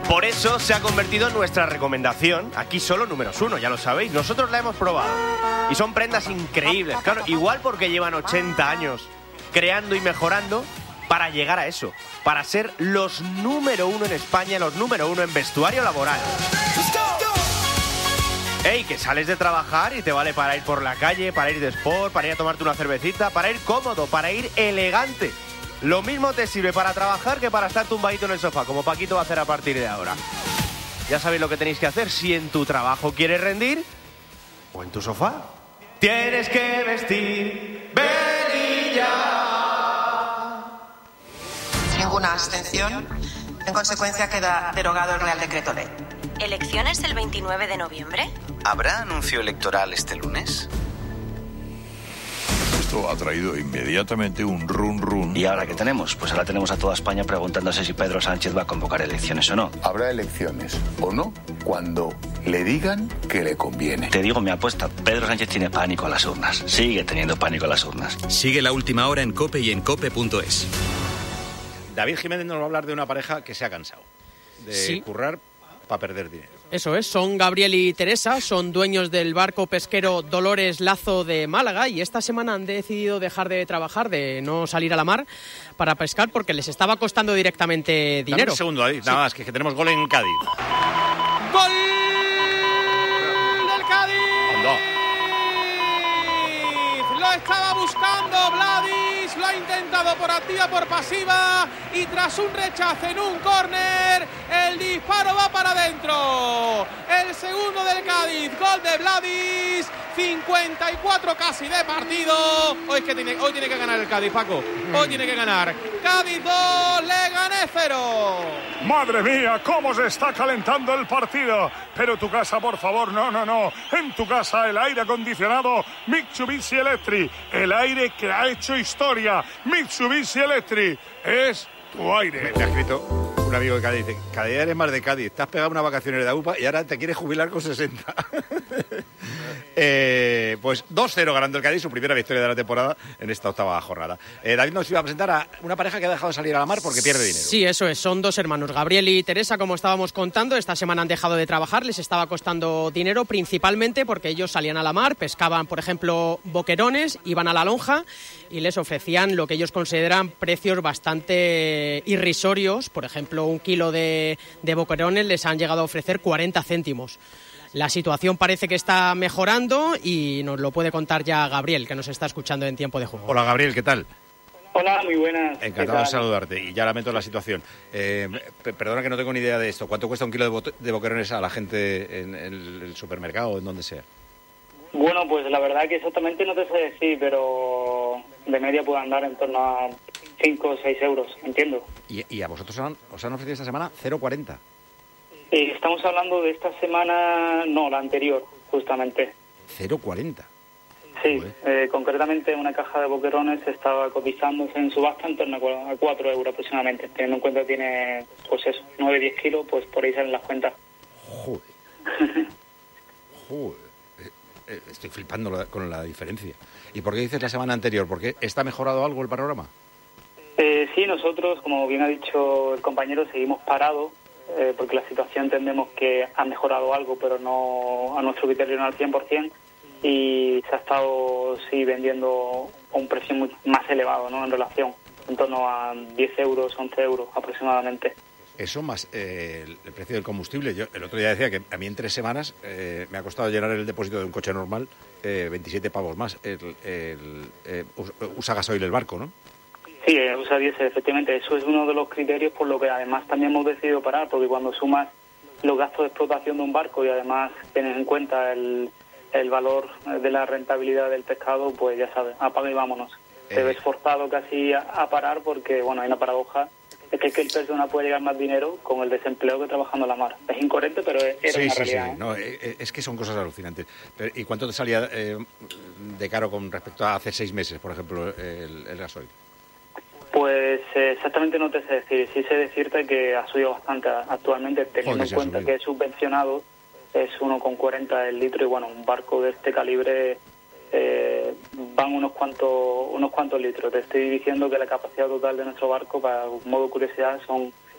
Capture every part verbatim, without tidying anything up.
Por eso se ha convertido en nuestra recomendación, aquí solo números uno, ya lo sabéis, nosotros la hemos probado. Y son prendas increíbles, claro, igual porque llevan ochenta años creando y mejorando para llegar a eso, para ser los número uno en España, los número uno en vestuario laboral. Ey, que sales de trabajar y te vale para ir por la calle, para ir de sport, para ir a tomarte una cervecita, para ir cómodo, para ir elegante. Lo mismo te sirve para trabajar que para estar tumbadito en el sofá, como Paquito va a hacer a partir de ahora. Ya sabéis lo que tenéis que hacer si en tu trabajo quieres rendir o en tu sofá. Tienes que vestir venilla. Ninguna abstención. En consecuencia queda derogado el Real Decreto Ley. ¿Elecciones el veintinueve de noviembre? ¿Habrá anuncio electoral este lunes? Esto ha traído inmediatamente un run run. ¿Y ahora qué tenemos? Pues ahora tenemos a toda España preguntándose si Pedro Sánchez va a convocar elecciones o no. Habrá elecciones o no cuando le digan que le conviene. Te digo mi apuesta, Pedro Sánchez tiene pánico a las urnas. Sigue teniendo pánico a las urnas. Sigue La Última Hora en COPE y en cope punto es. David Jiménez nos va a hablar de una pareja que se ha cansado de sí. currar para perder dinero. Eso es, son Gabriel y Teresa, son dueños del barco pesquero Dolores Lazo de Málaga y esta semana han decidido dejar de trabajar, de no salir a la mar para pescar porque les estaba costando directamente dinero. Dame un segundo, David, nada sí. más, que, que tenemos gol en Cádiz. ¡Gol del Cádiz! ¿Dónde? Lo estaba buscando Vladis, lo ha intentado por activa, por pasiva y tras un rechazo en un córner, el disparo va para adentro. El segundo del Cádiz, gol de Vladis, cincuenta y cuatro casi de partido. Hoy, es que tiene, hoy tiene que ganar el Cádiz, Paco. Hoy tiene que ganar. Cádiz dos, Leganés cero. Madre mía, cómo se está calentando el partido. Pero tu casa, por favor, no, no, no. En tu casa el aire acondicionado Mitsubishi Electric. El aire que ha hecho historia. Mitsubishi Electric es tu aire. Me ha escrito un amigo de Cádiz, dice, cada día eres más de Cádiz, te has pegado unas vacaciones de AUPA y ahora te quieres jubilar con sesenta. eh, pues dos cero ganando el Cádiz, su primera victoria de la temporada en esta octava jornada. Eh, David nos iba a presentar a una pareja que ha dejado de salir a la mar porque pierde dinero. Sí, eso es, son dos hermanos, Gabriel y Teresa, como estábamos contando, esta semana han dejado de trabajar, les estaba costando dinero principalmente porque ellos salían a la mar, pescaban, por ejemplo, boquerones, iban a la lonja y les ofrecían lo que ellos consideran precios bastante irrisorios. Por ejemplo, un kilo de, de boquerones les han llegado a ofrecer cuarenta céntimos. La situación parece que está mejorando y nos lo puede contar ya Gabriel, que nos está escuchando en tiempo de juego. Hola, Gabriel, ¿qué tal? Hola, muy buenas. Encantado de saludarte y ya lamento la situación. Eh, perdona que no tengo ni idea de esto. ¿Cuánto cuesta un kilo de, bo- de boquerones a la gente en el, el supermercado o en donde sea? Bueno, pues la verdad que exactamente no te sé decir, pero de media puede andar en torno a cinco o seis euros, entiendo. ¿Y, y a vosotros han, os han ofrecido esta semana cero coma cuarenta? Eh, estamos hablando de esta semana, no, la anterior, justamente. cero coma cuarenta. Sí, eh, concretamente una caja de boquerones estaba cotizándose en subasta en torno a cuatro euros aproximadamente, teniendo en cuenta que tiene, pues eso, nueve a diez kilos, pues por ahí salen las cuentas. Joder. Joder. Eh, estoy flipando la, con la diferencia. ¿Y por qué dices la semana anterior? ¿Por qué está mejorado algo el panorama? Eh, sí, nosotros, como bien ha dicho el compañero, seguimos parados, eh, porque la situación entendemos que ha mejorado algo, pero no a nuestro criterio no al cien por ciento, y se ha estado, sí, vendiendo a un precio muy, más elevado, ¿no?, en relación, en torno a diez euros, once euros aproximadamente. Eso más eh, el, el precio del combustible. Yo el otro día decía que a mí en tres semanas eh, me ha costado llenar el depósito de un coche normal eh, veintisiete pavos más. El, el, eh, usa gasoil el barco, ¿no? Sí, usa diésel, efectivamente. Eso es uno de los criterios por lo que además también hemos decidido parar, porque cuando sumas los gastos de explotación de un barco y además tienes en cuenta el, el valor de la rentabilidad del pescado, pues ya sabes, apaga y vámonos. Eh. Te ves forzado casi a, a parar porque, bueno, hay una paradoja. Es que, que el persona puede llegar más dinero con el desempleo que trabajando en la mar. Es incoherente, pero es sí, una sí, realidad. Sí, sí. No, eh, es que son cosas alucinantes. Pero, ¿y cuánto te salía eh, de caro con respecto a hace seis meses, por ejemplo, el, el gasoil? Pues eh, exactamente no te sé decir. Sí sé decirte que ha subido bastante actualmente, teniendo Joder, en cuenta que es subvencionado, es uno con cuarenta el litro y, bueno, un barco de este calibre... Eh, van unos cuantos unos cuantos litros. Te estoy diciendo que la capacidad total de nuestro barco, para modo curiosidad, son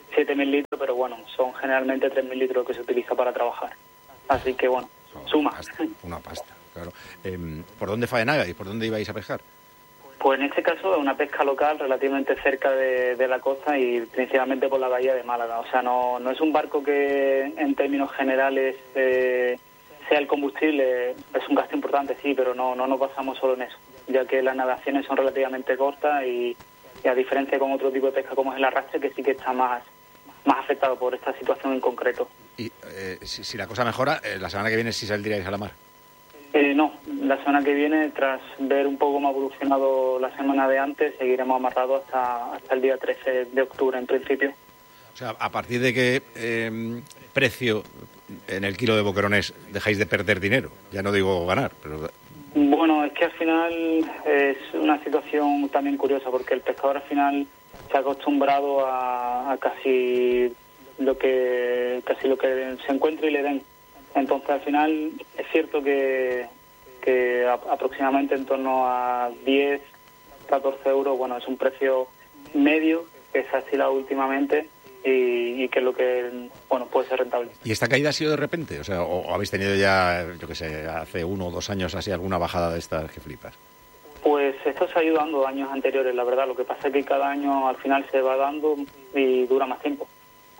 siete mil litros, pero bueno, son generalmente tres mil litros que se utiliza para trabajar. Así que bueno, suma. Una pasta, una pasta, claro. Eh, ¿Por dónde faenabais? ¿Por dónde ibais a pescar? Pues en este caso es una pesca local relativamente cerca de, de la costa y principalmente por la bahía de Málaga. O sea, no, no es un barco que en términos generales eh, sea el combustible, es un gasto importante, sí, pero no, no nos basamos solo en eso, ya que las navegaciones son relativamente cortas y, y a diferencia con otro tipo de pesca como es el arrastre, que sí que está más, más afectado por esta situación en concreto. Y eh, si, si la cosa mejora, eh, la semana que viene sí saldríais a la mar. Eh, no, la semana que viene, tras ver un poco cómo ha evolucionado la semana de antes, seguiremos amarrados hasta, hasta el día trece de octubre, en principio. O sea, ¿a partir de qué eh, precio en el kilo de boquerones dejáis de perder dinero? Ya no digo ganar, pero... Bueno, es que al final es una situación también curiosa, porque el pescador al final se ha acostumbrado a, a casi lo que casi lo que se encuentre y le den. Entonces, al final, es cierto que, que a, aproximadamente en torno a diez, catorce euros, bueno, es un precio medio que se ha oscilado últimamente y, y que es lo que, bueno, puede ser rentable. ¿Y esta caída ha sido de repente? O sea, ¿o, o habéis tenido ya, yo qué sé, hace uno o dos años así alguna bajada de estas que flipas? Pues esto se ha ido dando años anteriores, la verdad. Lo que pasa es que cada año al final se va dando y dura más tiempo.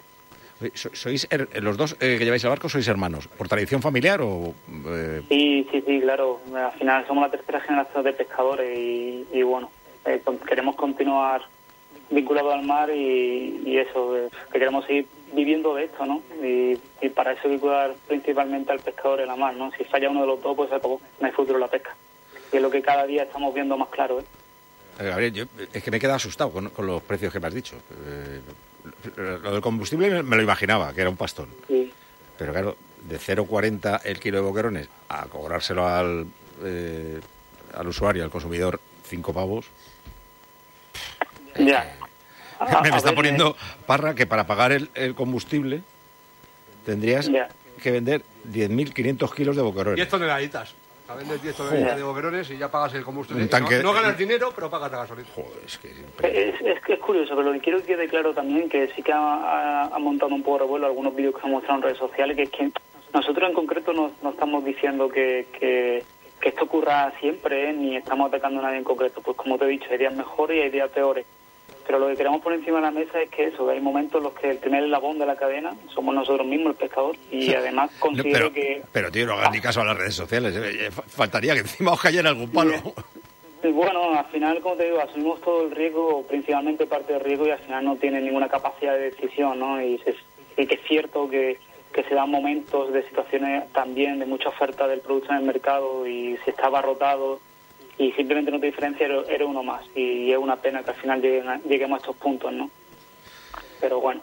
¿Sois er, los dos eh, que lleváis el barco, sois hermanos? ¿Por tradición familiar o...? Eh... Sí, sí, sí, claro. Al final somos la tercera generación de pescadores y, y bueno, eh, queremos continuar vinculados al mar y, y eso, eh, que queremos seguir viviendo de esto, ¿no? Y, y para eso vincular principalmente al pescador en la mar, ¿no? Si falla uno de los dos, pues se acabó, no hay futuro en la pesca. Y es lo que cada día estamos viendo más claro, ¿eh? Gabriel, yo es que me he quedado asustado con, con los precios que me has dicho. Eh, lo del combustible me lo imaginaba, que era un pastón. Sí. Pero claro, de cero coma cuarenta el kilo de boquerones a cobrárselo al, eh, al usuario, al consumidor, cinco pavos. Ya. A, me, me está ver, poniendo eh. Parra que para pagar el, el combustible tendrías ya. que vender diez mil quinientos kilos de boquerones. diez toneladitas. A vender diez toneladitas de boquerones y ya pagas el combustible. Un tanque... no, no ganas dinero, pero pagas la gasolina. Joder, es que... Es, es que es curioso, pero lo que quiero que quede claro también, que sí que ha, ha, ha montado un poco de revuelo algunos vídeos que han mostrado en redes sociales, que es que nosotros en concreto no, no estamos diciendo que, que, que esto ocurra siempre, ¿eh? Ni estamos atacando a nadie en concreto. Pues como te he dicho, hay días mejores y hay días peores. Pero lo que queremos poner encima de la mesa es que eso, hay momentos en los que el primer eslabón de la cadena somos nosotros mismos, el pescador, y además considero no, pero, que... Pero, tío, no hagan ni caso a las redes sociales, ¿eh? Faltaría que encima os cayera algún palo. Y, bueno, al final, como te digo, asumimos todo el riesgo, principalmente parte del riesgo, y al final no tiene ninguna capacidad de decisión, ¿no? Y, se, y que es cierto que, que se dan momentos de situaciones también de mucha oferta del producto en el mercado y se está abarrotado, y simplemente no te diferencia, eres uno más. Y es una pena que al final lleguen a, lleguemos a estos puntos, ¿no? Pero bueno.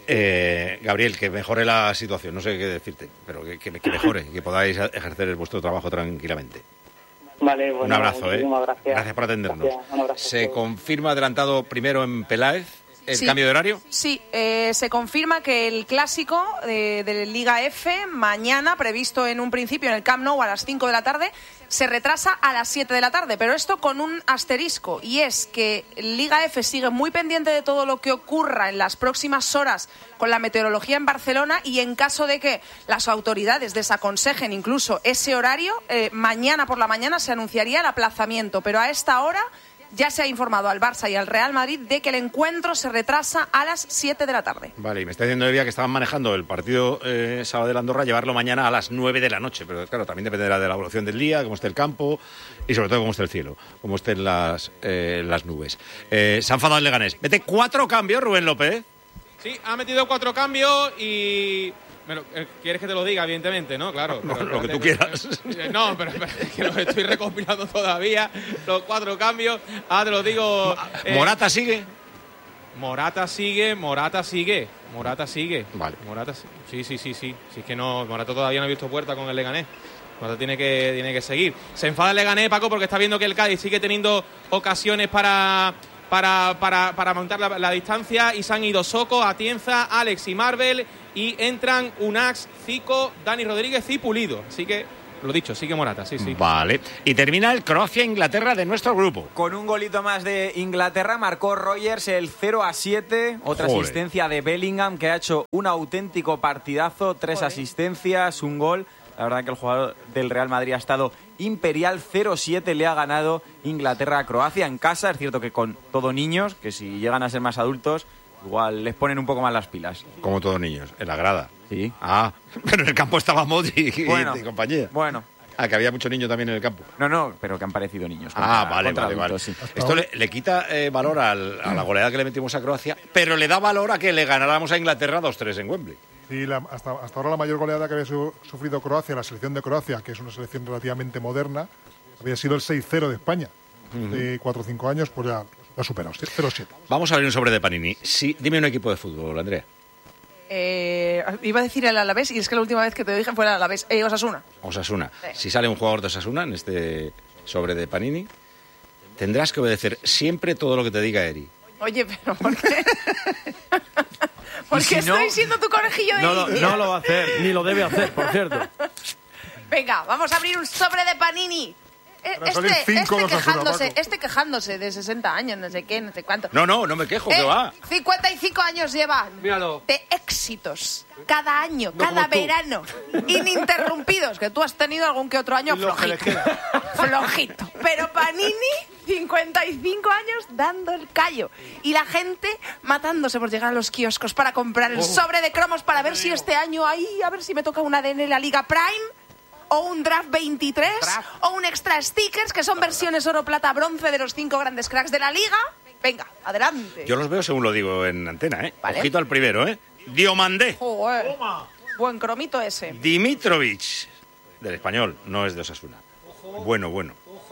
Eh, Gabriel, que mejore la situación, no sé qué decirte, pero que, que, que mejore, que podáis ejercer vuestro trabajo tranquilamente. Vale, bueno, un abrazo, ¿eh? Gracias. Gracias por atendernos. Gracias, Se confirma adelantado primero en Peláez el sí, cambio de horario. Sí, eh, se confirma que el clásico de, de Liga F, mañana, previsto en un principio en el Camp Nou a las cinco de la tarde, se retrasa a las siete de la tarde, pero esto con un asterisco, y es que Liga F sigue muy pendiente de todo lo que ocurra en las próximas horas con la meteorología en Barcelona, y en caso de que las autoridades desaconsejen incluso ese horario, eh, mañana por la mañana se anunciaría el aplazamiento, pero a esta hora ya se ha informado al Barça y al Real Madrid de que el encuentro se retrasa a las siete de la tarde. Vale, y me está diciendo Evia que estaban manejando el partido eh, sábado de Andorra, llevarlo mañana a las nueve de la noche, pero claro, también dependerá de la evolución del día, cómo esté el campo y sobre todo cómo esté el cielo, cómo estén las, eh, las nubes. Eh, se ha enfadado el Leganés. Mete cuatro cambios, Rubén López. Sí, ha metido cuatro cambios y... Bueno, ¿quieres que te lo diga? Evidentemente, ¿no? Claro. No, pero, lo que tú quieras. No, pero, pero es que lo estoy recopilando todavía. Los cuatro cambios. Ah, te lo digo. Eh, ¿Morata sigue? Morata sigue, Morata sigue. Morata sigue. Vale. Morata sí, sí, sí, sí. Si es que no, Morata todavía no ha visto puerta con el Leganés. Morata tiene que, tiene que seguir. Se enfada el Leganés, Paco, porque está viendo que el Cádiz sigue teniendo ocasiones para... Para, para, para montar la, la distancia, y se han ido Soco, Atienza, Alex y Marvel, y entran Unax, Zico, Dani Rodríguez y Pulido. Así que lo dicho, sigue Morata, sí, sí. Vale. Y termina el Croacia-Inglaterra de nuestro grupo. Con un golito más de Inglaterra marcó Rogers el cero a siete. Otra Joder. asistencia de Bellingham, que ha hecho un auténtico partidazo. Tres Joder. asistencias, un gol. La verdad que el jugador del Real Madrid ha estado imperial. cero siete le ha ganado Inglaterra a Croacia en casa. Es cierto que con todo niños, que si llegan a ser más adultos, igual les ponen un poco más las pilas. Como todos niños, en la grada. Sí. Ah, pero en el campo estaba Modric y, Bueno, y compañía. Bueno. Ah, que había mucho niño también en el campo. No, no, pero que han parecido niños. Ah, contra- vale, contra vale, vale. adultos, sí. Esto le, le quita eh, valor al- a la goleada que le metimos a Croacia, pero le da valor a que le ganáramos a Inglaterra dos tres en Wembley. Sí, la- hasta, hasta ahora la mayor goleada que había su- sufrido Croacia, la selección de Croacia, que es una selección relativamente moderna, había sido el seis cero de España. De cuatro o cinco años, pues ya lo ha superado, cero siete. Vamos a abrir un sobre de Panini. Sí, dime un equipo de fútbol, Andrea. Eh, iba a decir el Alavés y es que la última vez que te lo dije fue el Alavés. Eh, Osasuna. Osasuna. Sí. Si sale un jugador de Osasuna en este sobre de Panini, tendrás que obedecer siempre todo lo que te diga Eri. Oye, pero ¿por qué? ¿Por Y qué si no, estoy siendo tu conejillo de No lo, Indias? no lo va a hacer, ni lo debe hacer, por cierto. Venga, vamos a abrir un sobre de Panini. Eh, Van a salir Este, cinco este los Osasuna, quejándose, Paco. este quejándose de sesenta años, no sé qué, no sé cuánto. No, no, no me quejo, que Eh, va. cincuenta y cinco años llevan Míralo. de éxitos cada año, No cada como tú. verano, ininterrumpidos, que tú has tenido algún que otro año Y lo que le flojito. Flojito. Pero Panini, cincuenta y cinco años dando el callo. Y la gente matándose por llegar a los kioscos para comprar el Oh. sobre de cromos para ver si este año ahí, a ver si me toca una A D N en la Liga Prime. O un Draft veintitrés, o un Extra Stickers, que son versiones oro, plata, bronce de los cinco grandes cracks de la liga. Venga, adelante. Yo los veo según lo digo en antena, ¿eh? Vale. Ojito al primero, ¿eh? Diomandé. Joder. Buen cromito ese. Dimitrovic. Del español, no es de Osasuna. Bueno, bueno.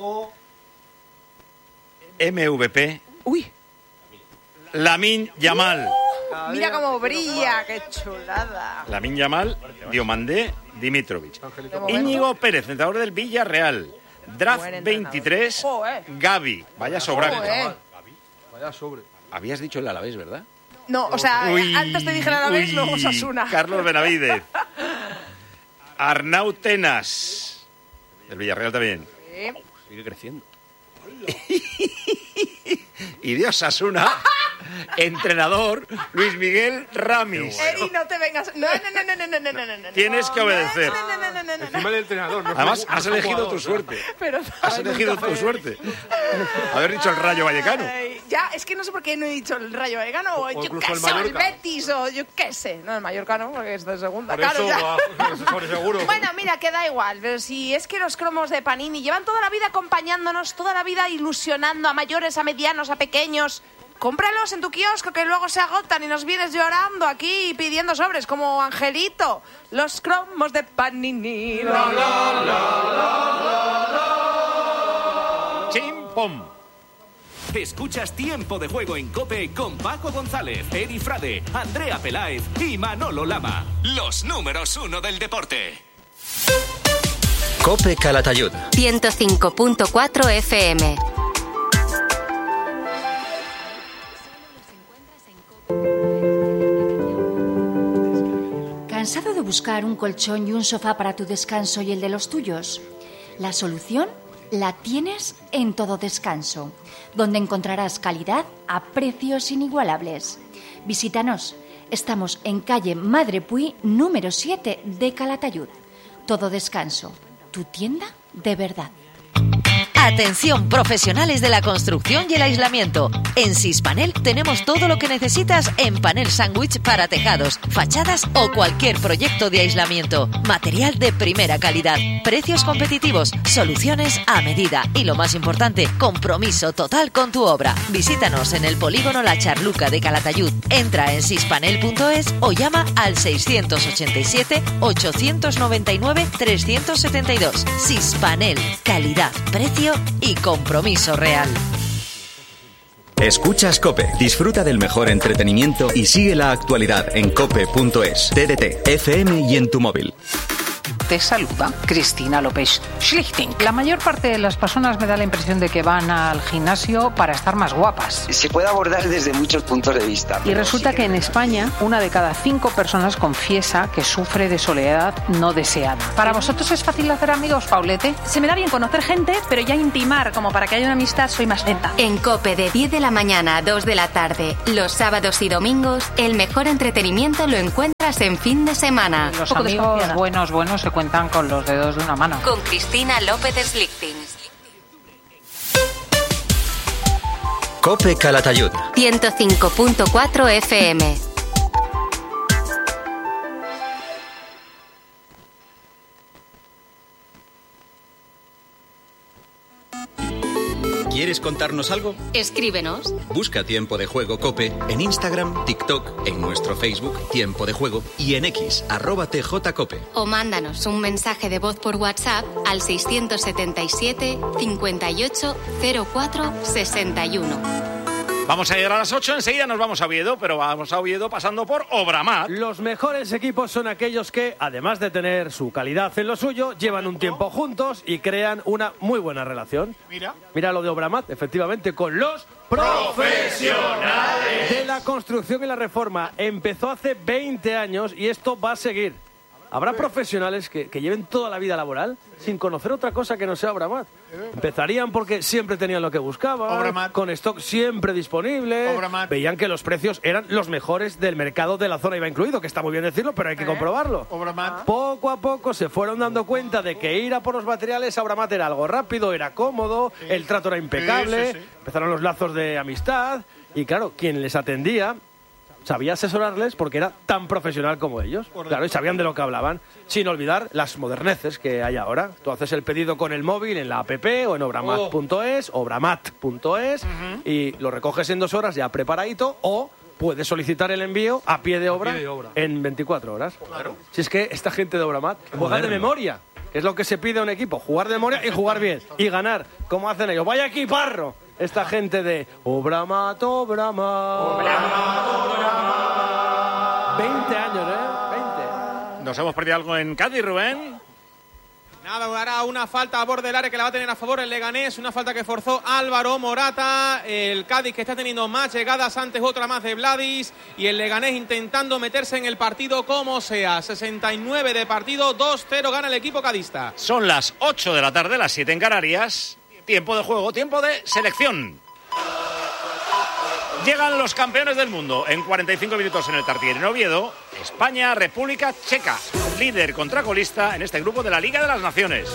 M V P. Uy. Lamine Yamal. Mira cómo brilla, qué chulada. Lamine Yamal, Diomandé, Dimitrovic. De momento. Íñigo Pérez, entrenador del Villarreal. Draft Buen entrenador. veintitrés, Joder. Gavi. Vaya sobrante. Joder. Vaya sobre. Habías dicho el Alavés, ¿verdad? No, o sea, Uy, antes te dije la vez, uy, luego Osasuna. Carlos Benavidez. Arnau Tenas. Del Villarreal también. Sí. Sigue creciendo. Y de Osasuna, entrenador Luis Miguel Ramis. Eri, no te vengas. No, no, no, no, no, no, no, no, no. Tienes que obedecer. No, no, no, no, no, no. Encima del entrenador. No Además, fue- no has fue elegido jugador, tu suerte. Pero, Has ay, elegido nunca tu fue. suerte. Haber dicho el Rayo Vallecano. Ay, ya, es que no sé por qué no he dicho el Rayo Vallecano o, O yo incluso qué el sé, o el Mallorca. Betis o yo qué sé. No, el Mallorca no, porque es de segunda. Por claro, eso, ya. va, sobre seguro. Bueno, mira, que da igual, pero si es que los cromos de Panini llevan toda la vida acompañándonos, toda la vida ilusionando a mayores, a medianos, a pequeños. Cómpralos en tu kiosco que luego se agotan y nos vienes llorando aquí pidiendo sobres como Angelito. Los cromos de Panini. La, la, la, Chim pom. Escuchas Tiempo de Juego en COPE con Paco González, Eri Frade, Andrea Peláez y Manolo Lama. Los números uno del deporte. COPE Calatayud. ciento cinco punto cuatro F M. ¿Cansado de buscar un colchón y un sofá para tu descanso y el de los tuyos? La solución la tienes en Todo Descanso, donde encontrarás calidad a precios inigualables. Visítanos. Estamos en calle Madre Puy, número siete de Calatayud. Todo Descanso, tu tienda de verdad. Atención, profesionales de la construcción y el aislamiento. En Sispanel tenemos todo lo que necesitas en panel sándwich para tejados, fachadas o cualquier proyecto de aislamiento. Material de primera calidad, precios competitivos, soluciones a medida y lo más importante, compromiso total con tu obra. Visítanos en el polígono La Charluca de Calatayud. Entra en sispanel punto es o llama al seiscientos ochenta y siete, ochocientos noventa y nueve, trescientos setenta y dos. Sispanel, calidad, precio y compromiso real. Escuchas COPE. Disfruta del mejor entretenimiento y sigue la actualidad en cope punto es. T D T, F M y en tu móvil. Te saluda Cristina López Schlichting. La mayor parte de las personas me da la impresión de que van al gimnasio para estar más guapas. Se puede abordar desde muchos puntos de vista. Y resulta sí que, que en España una de cada cinco personas confiesa que sufre de soledad no deseada. ¿Para vosotros es fácil hacer amigos, Paulete? Se me da bien conocer gente, pero ya intimar como para que haya una amistad soy más lenta. En COPE de diez de la mañana a dos de la tarde, los sábados y domingos, el mejor entretenimiento lo encuentras en fin de semana. Los amigos buenos, buenos se cuentan con los dedos de una mano. Con Cristina López Slichting. COPE Calatayud. ciento cinco punto cuatro F M. ¿Quieres contarnos algo? Escríbenos. Busca Tiempo de Juego COPE en Instagram, TikTok, en nuestro Facebook Tiempo de Juego y en X, arroba tjcope. O mándanos un mensaje de voz por WhatsApp al seiscientos setenta y siete, cincuenta y ocho, cero cuatro, sesenta y uno. Vamos a llegar a las ocho, enseguida nos vamos a Oviedo, pero vamos a Oviedo pasando por Obramat. Los mejores equipos son aquellos que, además de tener su calidad en lo suyo, llevan un tiempo juntos y crean una muy buena relación. Mira. Mira lo de Obramat, efectivamente, con los profesionales de la construcción y la reforma. Empezó hace veinte años y esto va a seguir. Habrá profesionales que, que lleven toda la vida laboral sin conocer otra cosa que no sea Obramat. Empezarían porque siempre tenían lo que buscaban, Obramat. con stock siempre disponible, Obramat. veían que los precios eran los mejores del mercado de la zona I V A incluido, que está muy bien decirlo, pero hay que comprobarlo. Obramat. Poco a poco se fueron dando cuenta de que ir a por los materiales a Obramat era algo rápido, era cómodo, sí. El trato era impecable, sí, sí, sí. Empezaron los lazos de amistad y claro, quien les atendía sabía asesorarles porque era tan profesional como ellos. Correcto. Claro, y sabían de lo que hablaban. Sin olvidar las moderneces que hay ahora. Tú haces el pedido con el móvil en la app o en obramat punto es, oh. obramat punto es, uh-huh. y lo recoges en dos horas ya preparadito o puedes solicitar el envío a pie de obra, pie de obra. en veinticuatro horas. Claro. Si es que esta gente de Obramat juega de memoria. Es lo que se pide a un equipo, jugar de memoria y jugar bien. Y ganar, como hacen ellos. ¡Vaya equiparro! Esta gente de Obramat, Obramat. Obramat, Obramat. veinte años, ¿eh? veinte. Nos hemos perdido algo en Cádiz, Rubén. Nada, hará una falta a borde del área que la va a tener a favor el Leganés, una falta que forzó Álvaro Morata, el Cádiz que está teniendo más llegadas, antes otra más de Vladis, y el Leganés intentando meterse en el partido como sea, sesenta y nueve de partido, dos cero gana el equipo cadista. Son las ocho de la tarde, las siete en Canarias, tiempo de juego, tiempo de selección. Llegan los campeones del mundo en cuarenta y cinco minutos en el Tartiere en Oviedo. España, República Checa, líder contra colista en este grupo de la Liga de las Naciones.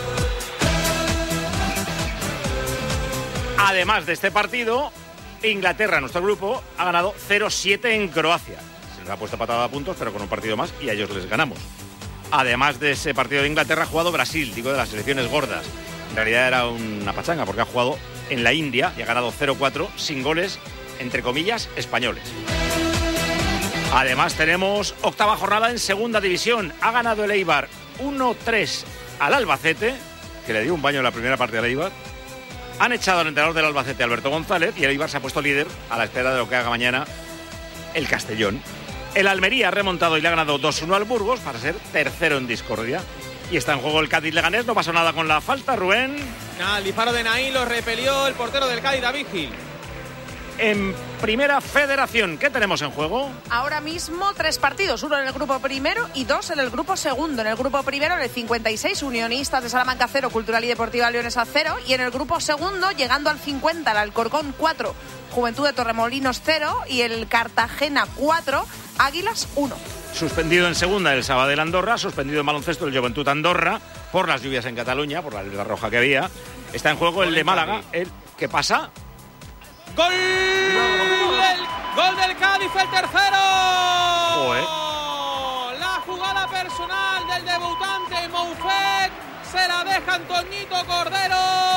Además de este partido, Inglaterra, nuestro grupo, ha ganado cero siete en Croacia. Se nos ha puesto patada a puntos, pero con un partido más y a ellos les ganamos. Además de ese partido de Inglaterra, ha jugado Brasil, digo de las selecciones gordas. En realidad era una pachanga porque ha jugado en la India y ha ganado cero cuatro sin goles, entre comillas, españoles. Además tenemos octava jornada en segunda división. Ha ganado el Eibar uno tres al Albacete, que le dio un baño en la primera parte al Eibar. Han echado al entrenador del Albacete, Alberto González, y el Eibar se ha puesto líder a la espera de lo que haga mañana el Castellón. El Almería ha remontado y le ha ganado dos uno al Burgos para ser tercero en discordia. Y está en juego el Cádiz Leganés, no pasó nada con la falta, Rubén. Nada, el disparo de Naín lo repelió el portero del Cádiz, David Gil. En Primera Federación, ¿qué tenemos en juego? Ahora mismo tres partidos, uno en el grupo primero y dos en el grupo segundo. En el grupo primero, en el cincuenta y seis, Unionistas de Salamanca cero, Cultural y Deportiva Leonesa cero. Y en el grupo segundo, llegando al cincuenta, el Alcorcón cuatro, Juventud de Torremolinos cero. Y el Cartagena cuatro, Águilas uno. Suspendido en segunda el Sabadell Andorra, suspendido en baloncesto el Joventut Andorra por las lluvias en Cataluña, por la alerta roja que había. Está en juego el de Málaga. El, ¿Qué pasa? ¡Gol! El gol del Cádiz, el tercero. Joder. La jugada personal del debutante Moufet se la deja Antoñito Cordero.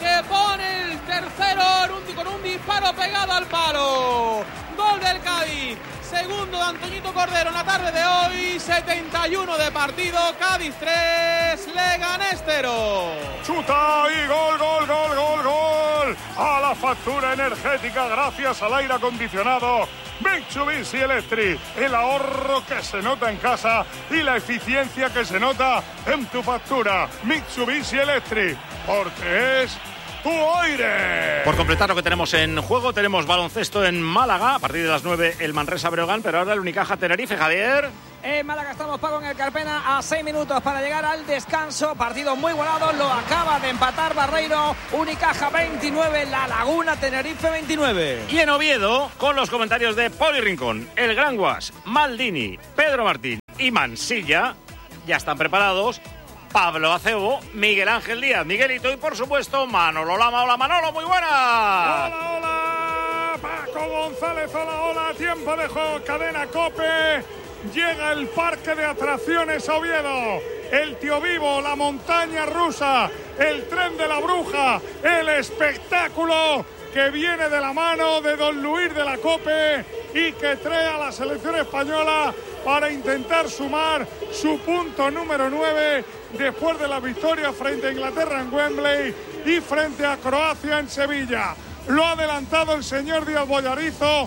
que pone el tercero con un disparo pegado al palo. Gol del Cádiz. Segundo de Antoñito Cordero en la tarde de hoy. setenta y uno de partido. Cádiz tres, Leganés cero. Chuta y gol, gol, gol, gol, gol. A la factura energética gracias al aire acondicionado Mitsubishi Electric. El ahorro que se nota en casa y la eficiencia que se nota en tu factura. Mitsubishi Electric, porque es tu aire. Por completar lo que tenemos en juego, tenemos baloncesto en Málaga. A partir de las nueve el Manresa Breogán, pero ahora el Unicaja Tenerife, Javier. En Málaga estamos, Paco, en el Carpena, a seis minutos para llegar al descanso. Partido muy igualado, lo acaba de empatar Barreiro. Unicaja veintinueve, La Laguna Tenerife veintinueve. Y en Oviedo, con los comentarios de Poli Rincón, el Gran Guas, Maldini, Pedro Martín y Mansilla, ya están preparados. Pablo Acebo, Miguel Ángel Díaz, Miguelito y por supuesto Manolo Lama. Hola Manolo, muy buena. Hola, hola, Paco González, hola, hola, tiempo de juego, cadena COPE. Llega el parque de atracciones a Oviedo, el Tío Vivo, la montaña rusa, el tren de la bruja, el espectáculo que viene de la mano de don Luis de la COPE y que trae a la selección española para intentar sumar su punto número nueve después de la victoria frente a Inglaterra en Wembley y frente a Croacia en Sevilla. Lo ha adelantado el señor Díaz Bollarizo,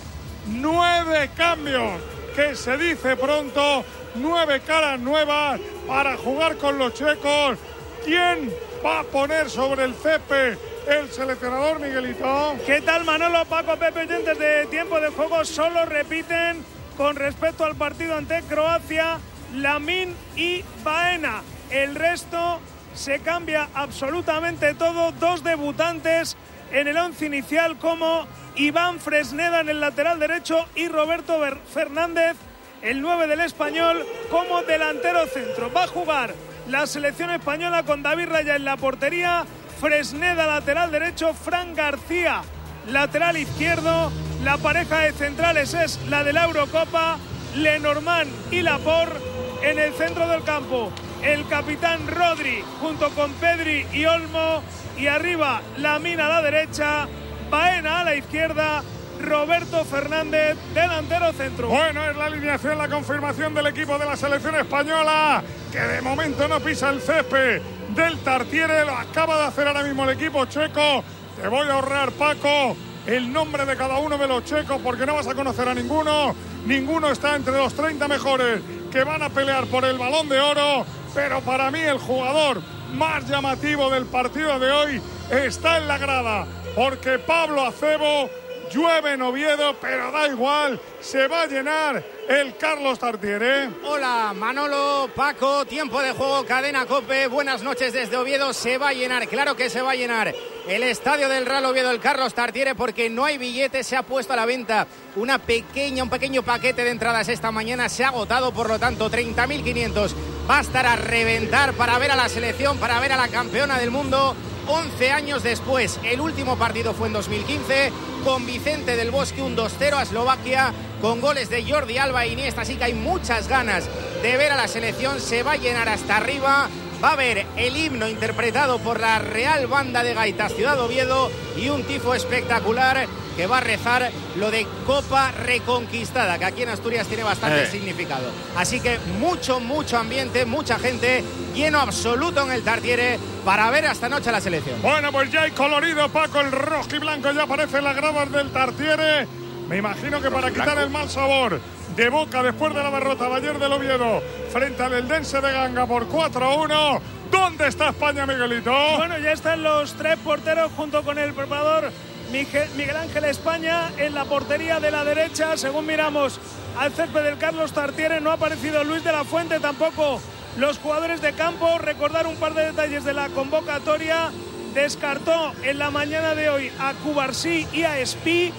nueve cambios, que se dice pronto, nueve caras nuevas para jugar con los checos. ¿Quién va a poner sobre el césped el seleccionador, Miguelito? ¿Qué tal, Manolo, Paco, Pepe, oyentes de tiempo de juego? Solo repiten con respecto al partido ante Croacia, Lamín y Baena. El resto se cambia absolutamente todo. Dos debutantes en el once inicial como Iván Fresneda en el lateral derecho y Roberto Fernández, el nueve del Español, como delantero centro. Va a jugar la selección española con David Raya en la portería, Fresneda lateral derecho, Fran García lateral izquierdo. La pareja de centrales es la de la Eurocopa, Lenormand y Laporte en el centro del campo. El capitán Rodri junto con Pedri y Olmo, y arriba Lamín a la derecha, Baena a la izquierda, Roberto Fernández delantero centro. Bueno, es la alineación, la confirmación del equipo de la selección española, que de momento no pisa el césped del Tartiere. Lo acaba de hacer ahora mismo el equipo checo. Te voy a ahorrar, Paco, el nombre de cada uno de los checos porque no vas a conocer a ninguno. Ninguno está entre los treinta mejores que van a pelear por el Balón de Oro, pero para mí el jugador más llamativo del partido de hoy está en la grada, porque Pablo Acebo. Llueve en Oviedo, pero da igual, se va a llenar el Carlos Tartiere. Hola Manolo, Paco, tiempo de juego, cadena COPE, buenas noches desde Oviedo. Se va a llenar, claro que se va a llenar el estadio del Real Oviedo, el Carlos Tartiere, porque no hay billetes. Se ha puesto a la venta una pequeña, un pequeño paquete de entradas esta mañana, se ha agotado, por lo tanto treinta mil quinientos va a estar a reventar para ver a la selección, para ver a la campeona del mundo once años después. El último partido fue en dos mil quince con Vicente del Bosque, un dos cero a Eslovaquia, con goles de Jordi Alba e Iniesta, así que hay muchas ganas de ver a la selección. Se va a llenar hasta arriba, va a haber el himno interpretado por la Real Banda de Gaitas Ciudad Oviedo y un tifo espectacular que va a rezar lo de Copa Reconquistada, que aquí en Asturias tiene bastante eh. significado. Así que mucho, mucho ambiente, mucha gente, lleno absoluto en el Tartiere para ver esta noche a la selección. Bueno, pues ya hay colorido, Paco, el rojo y blanco ya aparece en las gradas del Tartiere. Me imagino que para quitar el mal sabor de boca después de la derrota de ayer del Oviedo frente al Eldense de Ganga por cuatro a uno. ¿Dónde está España, Miguelito? Bueno, ya están los tres porteros junto con el preparador Miguel, Miguel Ángel España en la portería de la derecha. Según miramos al césped del Carlos Tartiere, no ha aparecido Luis de la Fuente, tampoco los jugadores de campo. Recordar un par de detalles de la convocatoria. Descartó en la mañana de hoy a Cubarsí y a Espí.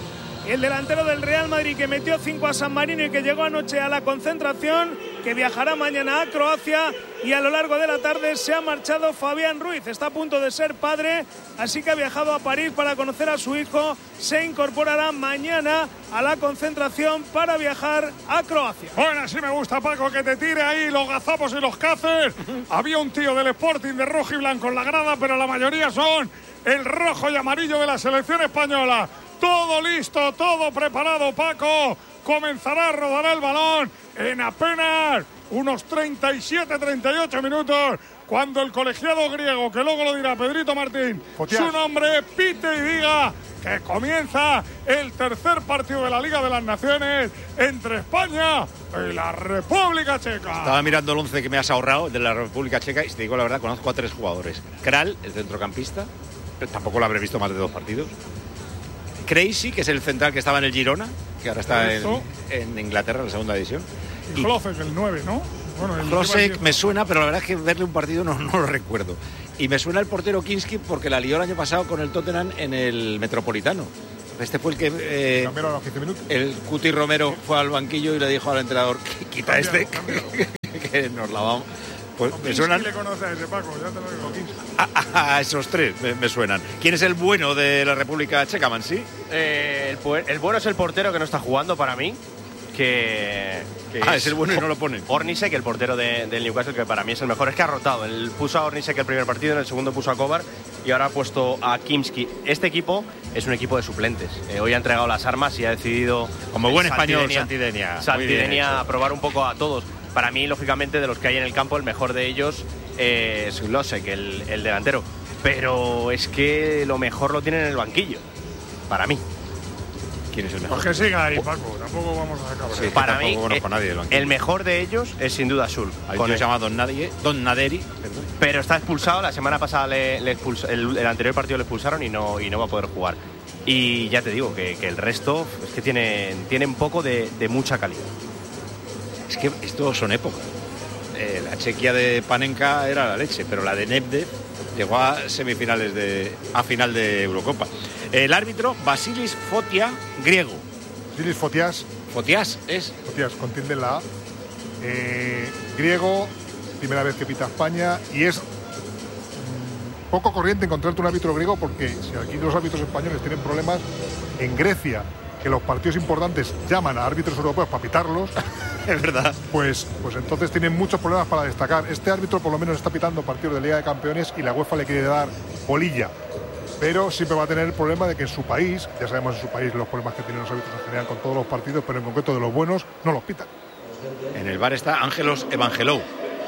el delantero del Real Madrid que metió cinco a San Marino y que llegó anoche a la concentración, que viajará mañana a Croacia, y a lo largo de la tarde se ha marchado Fabián Ruiz. Está a punto de ser padre, así que ha viajado a París para conocer a su hijo. Se incorporará mañana a la concentración para viajar a Croacia. Bueno, así me gusta, Paco, que te tire ahí los gazapos y los caces. Había un tío del Sporting de rojo y blanco en la grada, pero la mayoría son el rojo y amarillo de la selección española. Todo listo, todo preparado, Paco. Comenzará a rodar el balón en apenas unos treinta y siete, treinta y ocho minutos, cuando el colegiado griego, que luego lo dirá Pedrito Martín, Fotias, su nombre, pite y diga que comienza el tercer partido de la Liga de las Naciones entre España y la República Checa. Estaba mirando el once que me has ahorrado de la República Checa y, si te digo la verdad, conozco a tres jugadores. Kral, el centrocampista, pero tampoco lo habré visto más de dos partidos. Crazy, que es el central que estaba en el Girona, que ahora está en, en Inglaterra, en la segunda división. Y Klosek, el nueve, ¿no? Bueno, Klosek me suena, pero la verdad es que verle un partido no, no lo recuerdo. Y me suena el portero Kinski porque la lió el año pasado con el Tottenham en el Metropolitano. Este fue el que eh, Romero a los quince minutos. El Cuti Romero fue al banquillo y le dijo al entrenador: quita cámbialo, este, cámbialo. que nos la vamos. Pues me suenan. le conoce a ese, Paco? Ya te lo digo, a, a, a esos tres me, me suenan. ¿Quién es el bueno de la República Checa, Mansi? Eh, el, el bueno es el portero que no está jugando para mí. Que, que ah, es, es el bueno y no lo ponen. Ornisek, el portero de, del Newcastle, que para mí es el mejor. Es que ha rotado. Él puso a Ornisek el primer partido, en el segundo puso a Kovar y ahora ha puesto a Kimski. Este equipo es un equipo de suplentes. Eh, hoy ha entregado las armas y ha decidido, como buen español, Santidenia, Santidenia, probar un poco a todos. Para mí, lógicamente, de los que hay en el campo, el mejor de ellos eh, es Losek, el, el delantero. Pero es que lo mejor lo tienen en el banquillo, para mí. ¿Quién es el mejor? Pues que siga ahí, Paco. Tampoco vamos a acabar. Sí, para mí, conozco a nadie del el mejor de ellos es sin duda Sul. Con el llamado Don Nadie, Don Naderi. Perdón. Pero está expulsado. La semana pasada le, le expulsó, el, el anterior partido le expulsaron y no, y no va a poder jugar. Y ya te digo que, que el resto es que tienen, tienen poco de, de mucha calidad. Es que esto son épocas. Eh, la Chequia de Panenka era la leche, pero la de Nedved llegó a semifinales de a final de Eurocopa. El árbitro, Basilis Fotia, griego. Basilis Fotias. Fotias es. Fotias, con tilde en la A. Eh, griego, primera vez que pita España, y es mmm, poco corriente encontrarte un árbitro griego, porque si aquí los árbitros españoles tienen problemas, en Grecia, que los partidos importantes llaman a árbitros europeos para pitarlos. Es verdad. Pues, pues entonces tienen muchos problemas para destacar. Este árbitro por lo menos está pitando partidos de Liga de Campeones y la UEFA le quiere dar bolilla. Pero siempre va a tener el problema de que en su país, ya sabemos en su país los problemas que tienen los árbitros en general con todos los partidos, pero en concreto de los buenos no los pitan. En el bar está Ángelos Evangelou,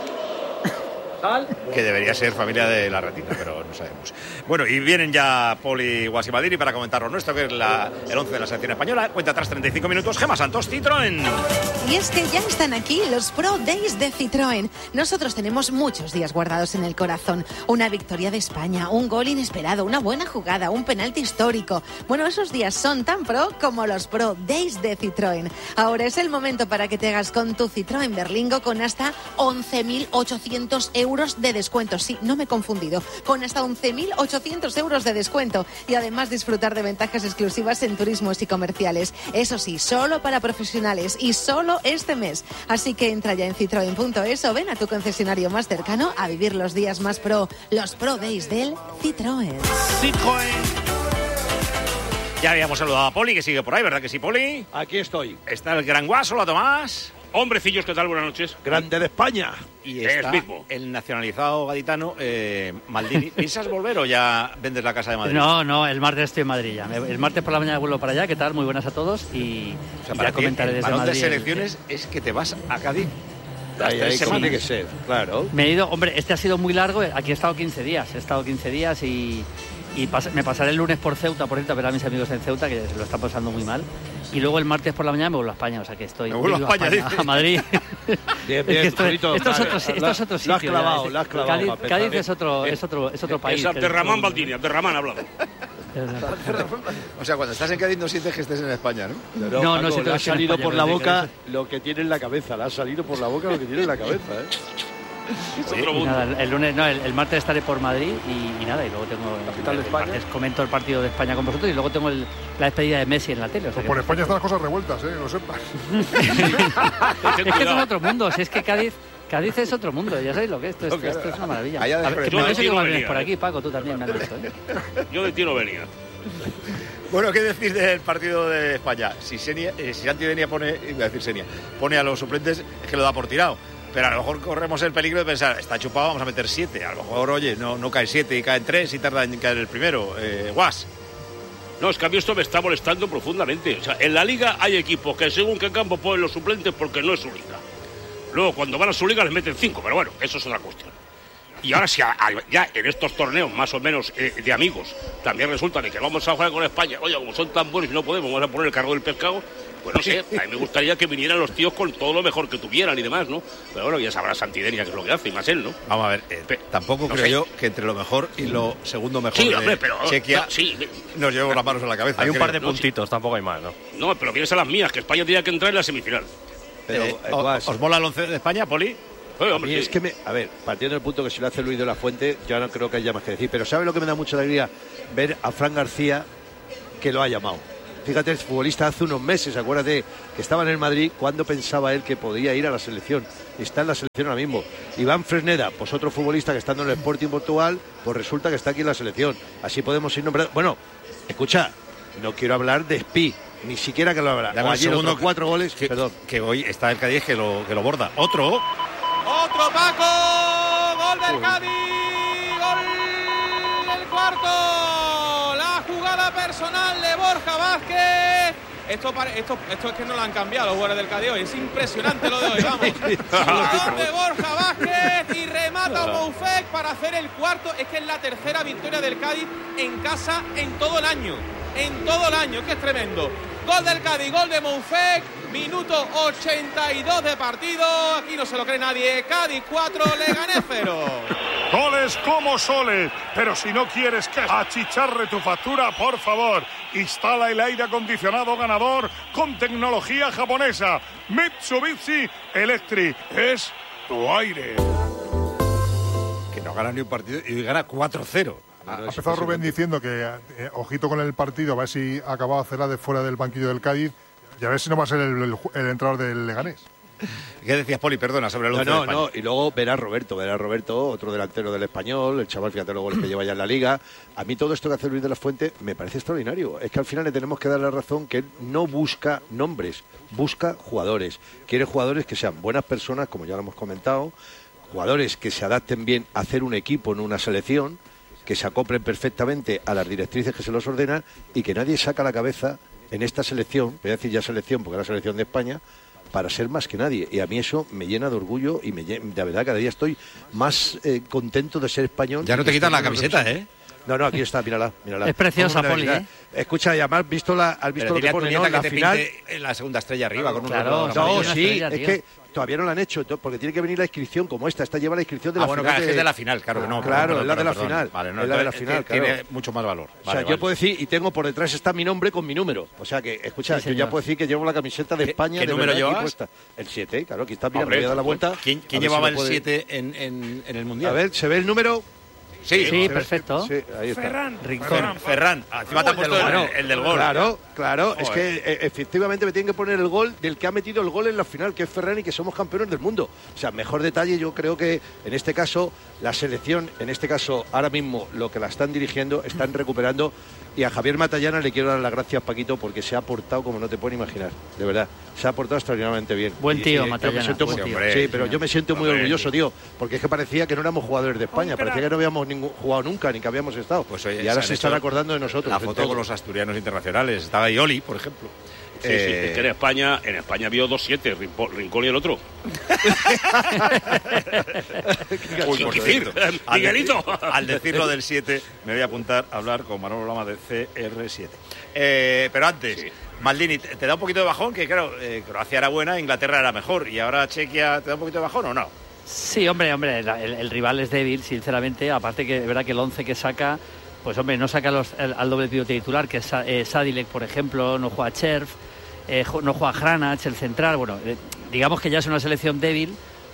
que debería ser familia de la Retina, pero no sabemos. Bueno, y vienen ya Poli Guasimadiri para comentar lo nuestro, que es la, el once de la selección española. Cuenta atrás treinta y cinco minutos. Gemma Santos, Citroën. Y es que ya están aquí los Pro Days de Citroën. Nosotros tenemos muchos días guardados en el corazón. Una victoria de España, un gol inesperado, una buena jugada, un penalti histórico. Bueno, esos días son tan pro como los Pro Days de Citroën. Ahora es el momento para que te hagas con tu Citroën Berlingo con hasta once mil ochocientos euros de descuento. Sí, no me he confundido. Con hasta once mil ochocientos euros de descuento. Y además disfrutar de ventajas exclusivas en turismos y comerciales. Eso sí, solo para profesionales y solo este mes. Así que entra ya en citroen punto es o ven a tu concesionario más cercano a vivir los días más pro. Los Pro Days del Citroën. Citroën. Ya habíamos saludado a Poli, que sigue por ahí, ¿verdad que sí, Poli? Aquí estoy. Está el gran Guaso, la Tomás. Hombrecillos, ¿qué tal? Buenas noches. Grande de España. Y está el mismo. El nacionalizado gaditano, eh, Maldini. ¿Piensas volver o ya vendes la casa de Madrid? No, no, el martes estoy en Madrid ya. El martes por la mañana vuelvo para allá. ¿Qué tal? Muy buenas a todos. Y, o sea, y para ya comentaré el desde balón Madrid. de selecciones el... es que te vas a Cádiz. Ahí, ahí tiene que ser, claro. Me he ido, hombre, este ha sido muy largo. Aquí he estado quince días. He estado quince días y... Y pas, me pasaré el lunes por Ceuta, por cierto, a ver a mis amigos en Ceuta, que se lo están pasando muy mal. Y luego el martes por la mañana me vuelvo a España, o sea que estoy... Me vuelvo a España, a, España, a Madrid. Bien, bien, esto, bonito, esto, es claro, otro, esto la, es otro sitio. Lo has clavado, ya, lo has clavado. Cádiz, Cádiz es otro, es otro, es otro país. Es Abderramán Baldini, Abderramán ha hablado. O sea, cuando estás en Cádiz no sientes que estés en España, ¿no? No, no, Paco, no siento le que ha salido España, por la que boca lo que tiene en la cabeza. Le ha salido por la boca lo que tiene en la cabeza, ¿eh? Y nada, el, el lunes, no, el, el martes estaré por Madrid y, y nada, y luego tengo Capital de el, España. el martes comento el partido de España con vosotros y luego tengo el, la despedida de Messi en la tele. O sea Por que, España están las cosas revueltas, ¿eh? Lo sepas. es que esto es otro mundo, si es que Cádiz, Cádiz es otro mundo, ya sabéis lo que es, esto, esto, esto es una maravilla. Allá A ver, que yo me de parece ti que no más vienes venía, por ¿eh? aquí, Paco, tú también me han dicho, ¿eh? Yo de ti no venía. Bueno, ¿qué decir del partido de España? Si, Senia, eh, si Santi Denia pone, iba a decir Senia, pone a los suplentes, es que lo da por tirado. Pero a lo mejor corremos el peligro de pensar, está chupado, vamos a meter siete. A lo mejor, oye, no, no cae siete y caen tres y tarda en caer el primero. Eh, Guas. No, es que a mí esto me está molestando profundamente. O sea, en la Liga hay equipos que según qué campo ponen los suplentes porque no es su Liga. Luego, cuando van a su Liga les meten cinco, pero bueno, eso es otra cuestión. Y ahora si a, a, ya en estos torneos más o menos eh, de amigos también resulta de que vamos a jugar con España, oye, como son tan buenos y no podemos, vamos a poner el cargo del pescado, pues no sé, a mí me gustaría que vinieran los tíos con todo lo mejor que tuvieran y demás, ¿no? Pero bueno, ya sabrá Santidenia qué es lo que hace, y más él, ¿no? Vamos a ver, eh, Pe tampoco no creo sé. yo que entre lo mejor y lo segundo mejor Sí, de hombre, pero Chequia no, sí. nos llevamos las manos a la cabeza. Hay un creo. par de puntitos, no, sí. Tampoco hay más, ¿no? No, pero vienes a las mías, que España tenía que entrar en la semifinal. Pero, eh, eh, ¿os, ¿Os mola el once de España, Poli? Eh, A mí es que me, a ver, partiendo del punto que si lo hace Luis de la Fuente, ya no creo que haya más que decir, pero ¿sabe lo que me da mucha alegría? Ver a Fran García, que lo ha llamado. Fíjate, el futbolista hace unos meses, acuérdate, que estaba en el Madrid, cuando pensaba él que podía ir a la selección. Está en la selección ahora mismo. Iván Fresneda, pues otro futbolista que estando en el Sporting Portugal, pues resulta que está aquí en la selección. Así podemos ir nombrando. Bueno, escucha, no quiero hablar de Spi, ni siquiera que lo habla. Dame un Ayer segundo, otros cuatro goles, que, perdón. Que hoy está el Cádiz que lo, que lo borda. Otro. Otro Paco, gol del Cádiz, gol del cuarto, la jugada personal de Borja Vázquez. Esto, esto, esto es que no lo han cambiado los jugadores del Cádiz hoy, es impresionante lo de hoy, vamos. Gol de Borja Vázquez y remata Moufek para hacer el cuarto. Es que es la tercera victoria del Cádiz en casa en todo el año, en todo el año, que es tremendo. Gol del Cádiz, gol de Moufek, minuto ochenta y dos de partido, aquí no se lo cree nadie, Cádiz cuatro, Leganés cero. Goles como soles, pero si no quieres que achicharre tu factura, por favor, instala el aire acondicionado ganador con tecnología japonesa. Mitsubishi Electric es tu aire. Que no gana ni un partido y hoy gana cuatro cero. Ha empezado Rubén diciendo que eh, ojito con el partido, a ver si acababa Celade fuera del banquillo del Cádiz y a ver si no va a ser el, el, el entrenador del Leganés. ¿Qué decías, Poli? Perdona, sobre el once No, de no, España. no, y luego verá Roberto, verá Roberto, otro delantero del Español, el chaval, fíjate los goles que lleva ya en la Liga. A mí todo esto que hace Luis de la Fuente me parece extraordinario. Es que al final le tenemos que dar la razón que él no busca nombres, busca jugadores. Quiere jugadores que sean buenas personas, como ya lo hemos comentado, jugadores que se adapten bien a hacer un equipo en una selección, que se acoplen perfectamente a las directrices que se los ordenan y que nadie saca la cabeza en esta selección, voy a decir ya selección porque es la selección de España, para ser más que nadie. Y a mí eso me llena de orgullo y me llena, de verdad cada día estoy más eh, contento de ser español. Ya no te quitas la camiseta, ¿eh? No, no, aquí está, mírala, mírala. Es preciosa, Vamos, Poli, mira, ¿eh? Escucha, y además, visto la, ¿has visto Pero lo que dile a tu pone, nieta no? que La te final... pinte en la segunda estrella arriba con un Claro, reloj no, amarillo. No, sí, estrella, es tío. que todavía no la han hecho, porque tiene que venir la inscripción como esta. Esta lleva la inscripción de Ah, la bueno, final. claro, es de la final, claro que no. Claro, perdón, es la de la perdón, final. Vale, no, es la de la entonces, final, tiene claro. mucho más valor. O Vale, sea, vale. yo puedo decir, y tengo por detrás está mi nombre con mi número. O sea que, escucha, Sí, yo señor. ya puedo decir que llevo la camiseta de ¿Qué- España. qué de número verdad, aquí llevas? puesta. El siete, claro, aquí está, mira, Hombre, me voy a dar la vuelta. ¿Quién, quién A ver llevaba si el lo puede- siete en, en, en el Mundial? A ver, ¿se ve el número? Sí, Sí, se ve- perfecto. Sí, ahí está. Ferran, Rincón. Ferran, Ferran, encima te ha puesto Claro, el, el del gol. Claro, claro. Joder. Es que eh, efectivamente me tienen que poner el gol del que ha metido el gol en la final, que es Ferran, y que somos campeones del mundo. O sea, mejor detalle, yo creo que en este caso la selección, en este caso ahora mismo lo que la están dirigiendo, están recuperando. Y a Javier Matallana le quiero dar las gracias, Paquito, porque se ha portado como no te puedes imaginar. De verdad, se ha portado extraordinariamente bien. Buen Y- tío, y yo me Matallana, siento buen muy- tío. Hombre, Sí, pero yo me siento muy hombre. orgulloso, tío, porque es que parecía que no éramos jugadores de España, Hombre. parecía que no habíamos ningún, jugado nunca, ni que habíamos estado. Pues, oye, y ahora se se han están hecho acordando de nosotros. La en foto todo. con los asturianos internacionales. Estaba ahí Oli, por ejemplo. Sí, sí, Eh, es que en España, en España vio dos siete, Rincón y el otro. Uy, por ¿Qué cierto, decir? al, Miguelito. decir, al decir lo del siete, me voy a apuntar a hablar con Manolo Lama de C R siete. Eh, pero antes, Sí. Maldini, ¿te, te da un poquito de bajón? Que claro, eh, Croacia era buena, Inglaterra era mejor. ¿Y ahora Chequia te da un poquito de bajón o no? Sí, hombre, hombre, el, el rival es débil, sinceramente. Aparte que es verdad que el once que saca, pues hombre, no saca los, el, al doble pivote titular, que es Sa- eh, Sadilek, por ejemplo, no juega Cherf, eh, jo- no juega Hranac, el central. Bueno, eh, digamos que ya es una selección débil,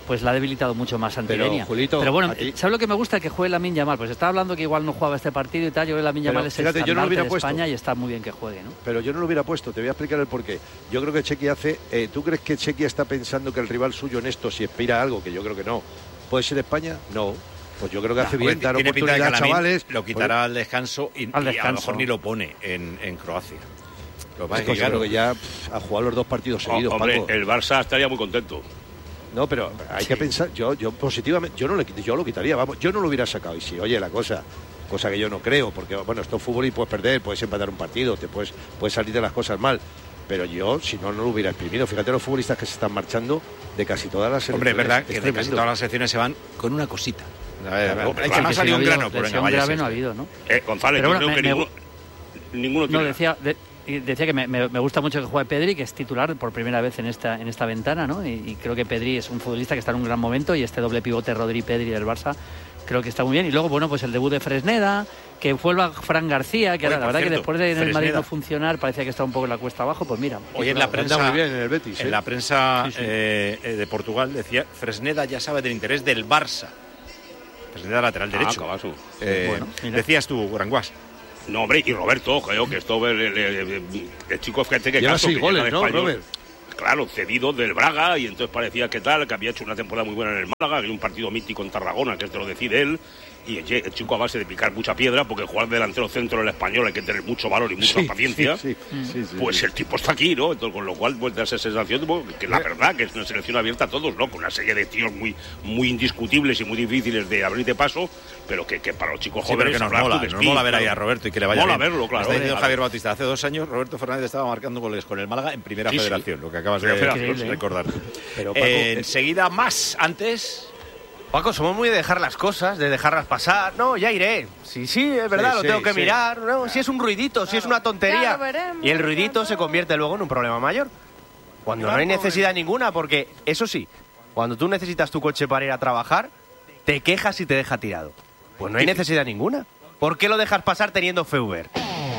pues la ha debilitado mucho más ante Pero, Denia. Julito, Pero bueno, a ti- ¿sabes lo que me gusta? Que juegue Lamine Yamal. Pues estaba hablando que igual no jugaba este partido y tal. Yo creo que Lamine Yamal Pero, es fíjate, el yo no lo hubiera estandarte de puesto. España y está muy bien que juegue, ¿no? Pero yo no lo hubiera puesto, te voy a explicar el porqué. Yo creo que Chequi hace... Eh, ¿Tú crees que Chequi está pensando que el rival suyo en esto, si aspira a algo, que yo creo que no, puede ser España? No. Pues yo creo que hace No, bien, dar tiene pinta de que oportunidad a Lamine chavales. lo quitará al descanso y, Al y a lo descanso. mejor ni lo pone en, en Croacia. Lo que pasa Es que, claro, que ya pff, ha jugado los dos partidos seguidos, Oh, hombre, Paco. el Barça estaría muy contento. No, pero hay Sí. que pensar, yo, yo positivamente, yo no le yo lo quitaría, vamos, yo no lo hubiera sacado. Y si, oye, la cosa, cosa que yo no creo, porque bueno, esto es fútbol y puedes perder, puedes empatar un partido, te puedes, puedes salir de las cosas mal. Pero yo, si no, no lo hubiera exprimido. Fíjate los futbolistas que se están marchando de casi todas las Hombre, es verdad Es que de tremendo. casi todas las secciones se van con una cosita. A ver, Claro, hay claro, que que más si salió no un ha habido grano, pero lesión venga, vaya grave seis. no ha habido, ¿no? Eh, González, Pero yo bueno, creo que me- ninguno, ninguno No, tiene... decía, de- y decía que me, me- me gusta mucho que juegue Pedri, que es titular por primera vez en esta, en esta ventana, ¿no? Y, y creo que Pedri es un futbolista que está en un gran momento y este doble pivote Rodri-Pedri del Barça creo que está muy bien. Y luego, bueno, pues el debut de Fresneda, que vuelva Fran García, que Oye, ahora, la por verdad cierto, que después de en el Madrid Fresneda. no funcionar, parecía que estaba un poco en la cuesta abajo, pues mira. Hoy en la prensa, muy bien en el Betis, en ¿eh? la prensa Sí, sí. eh, eh, de Portugal decía Fresneda ya sabe del interés del Barça. Fresneda lateral Ah, derecho. cabazo. Eh, Bueno, mira. decías tú, Guranguas. No, hombre, y Roberto, creo que esto el, el, el- el chico fíjate que Lleva caso, seis que llega goles, de ¿no, español, Robert? Claro, cedido del Braga, y entonces parecía que tal, que había hecho una temporada muy buena en el Málaga, que hay un partido mítico en Tarragona, que este lo decide él, y oye, el chico a base de picar mucha piedra, porque jugar delantero centro en el español hay que tener mucho valor y mucha Sí, paciencia, sí, sí, sí, sí, pues sí. el tipo está aquí, ¿no? Entonces, con lo cual, pues da esa sensación de, bueno, que la verdad que es una selección abierta a todos, ¿no? Con una serie de tíos muy, muy indiscutibles y muy difíciles de abrir de paso, pero que, que para los chicos Sí, pero jóvenes... que nos hablar mola, tú de nos speed, mola ver ahí claro. a Roberto y que le vaya Mola bien. verlo, claro. Está diciendo Hombre, Javier Bautista, hace dos años Roberto Fernández estaba marcando goles con el Málaga en Primera Sí, sí. Federación, lo que acabas de Primera de Federación, recordar. Pero, Paco, Eh, enseguida más, antes... Paco, somos muy de dejar las cosas, de dejarlas pasar. No, ya iré. Sí, sí, es verdad, Sí, lo sí, tengo que sí. mirar. No, si es un ruidito, si es una Ya tontería. lo veremos, Y el ruidito se convierte luego en un problema mayor. Cuando no hay necesidad ninguna, porque eso sí, cuando tú necesitas tu coche para ir a trabajar, te quejas y te deja tirado. Pues no hay necesidad ninguna. ¿Por qué lo dejas pasar teniendo Feuber?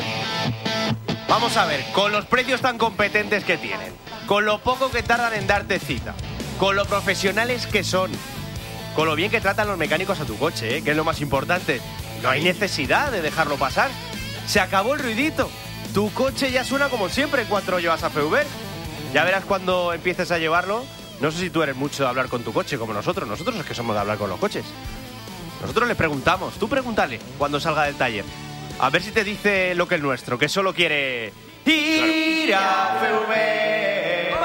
Vamos a ver, con los precios tan competentes que tienen, con lo poco que tardan en darte cita, con lo profesionales que son, con lo bien que tratan los mecánicos a tu coche, ¿eh? Que es lo más importante. No hay necesidad de dejarlo pasar. Se acabó el ruidito. Tu coche ya suena como siempre en cuanto lo llevas a Feuber. Ya verás cuando empieces a llevarlo. No sé si tú eres mucho de hablar con tu coche como nosotros. Nosotros es que somos de hablar con los coches. Nosotros le preguntamos. Tú pregúntale cuando salga del taller. A ver si te dice lo que es nuestro, que solo quiere ir a Feuber.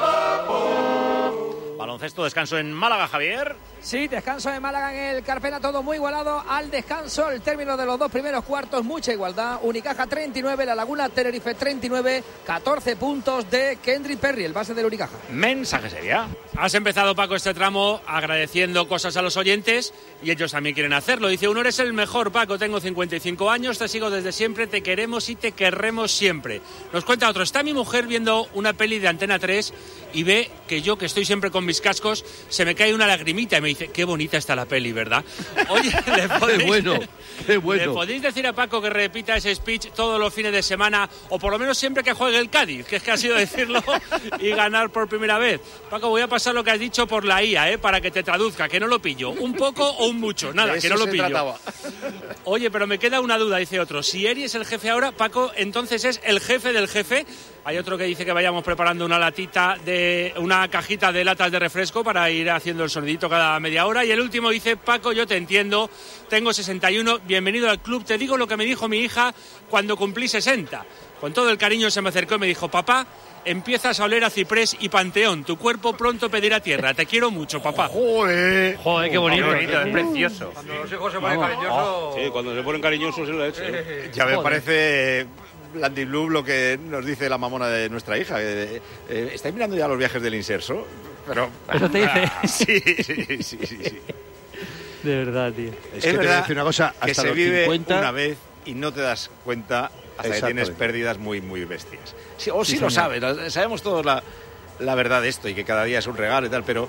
Baloncesto, descanso en Málaga, Javier. Sí, descanso de Málaga en el Carpena, todo muy igualado al descanso. El término de los dos primeros cuartos, mucha igualdad. Unicaja treinta y nueve, La Laguna Tenerife treinta y nueve, catorce puntos de Kendrick Perry, el base del Unicaja. Mensaje sería. Has empezado, Paco, este tramo agradeciendo cosas a los oyentes y ellos también quieren hacerlo. Dice uno, eres el mejor, Paco, tengo cincuenta y cinco años, te sigo desde siempre, te queremos y te querremos siempre. Nos cuenta otro, está mi mujer viendo una peli de Antena tres y ve que yo, que estoy siempre con mis cascos, se me cae una lagrimita y me dice, qué bonita está la peli, ¿verdad? Oye, ¿le podéis, Qué bueno, qué bueno. ¿le podéis decir a Paco que repita ese speech todos los fines de semana o por lo menos siempre que juegue el Cádiz, que es que ha sido decirlo y ganar por primera vez? Paco, voy a pasar lo que has dicho por la I A, ¿eh? Para que te traduzca, que no lo pillo. ¿Un poco o un mucho? Nada, De que eso no lo se pillo. trataba. Oye, pero me queda una duda, dice otro. Si Eri es el jefe ahora, Paco, entonces es el jefe del jefe. Hay otro que dice que vayamos preparando una latita de una cajita de latas de refresco para ir haciendo el sonidito cada media hora. Y el último dice, Paco, yo te entiendo, tengo sesenta y uno, bienvenido al club. Te digo lo que me dijo mi hija cuando cumplí sesenta. Con todo el cariño se me acercó y me dijo, papá, empiezas a oler a ciprés y panteón. Tu cuerpo pronto pedirá tierra. Te quiero mucho, papá. ¡Joder! Joder, qué bonito. Qué bonito, es precioso. Cuando los hijos se ponen cariñosos... Sí, cuando se ponen cariñosos es la leche. ¿eh? Ya me Joder. parece Landy Blue lo que nos dice la mamona de nuestra hija. Eh, eh, ¿Estáis mirando ya los viajes del inserso? Pero... Eso te dice. Ah, sí, sí, sí, sí, sí. De verdad, tío. Es que te voy a decir una cosa, que hasta se los vive cincuenta... una vez y no te das cuenta hasta que tienes Exactamente. pérdidas muy, muy bestias. Sí, o sí, Sí, lo señor. sabes, lo- sabemos todos la, la verdad de esto y que cada día es un regalo y tal, pero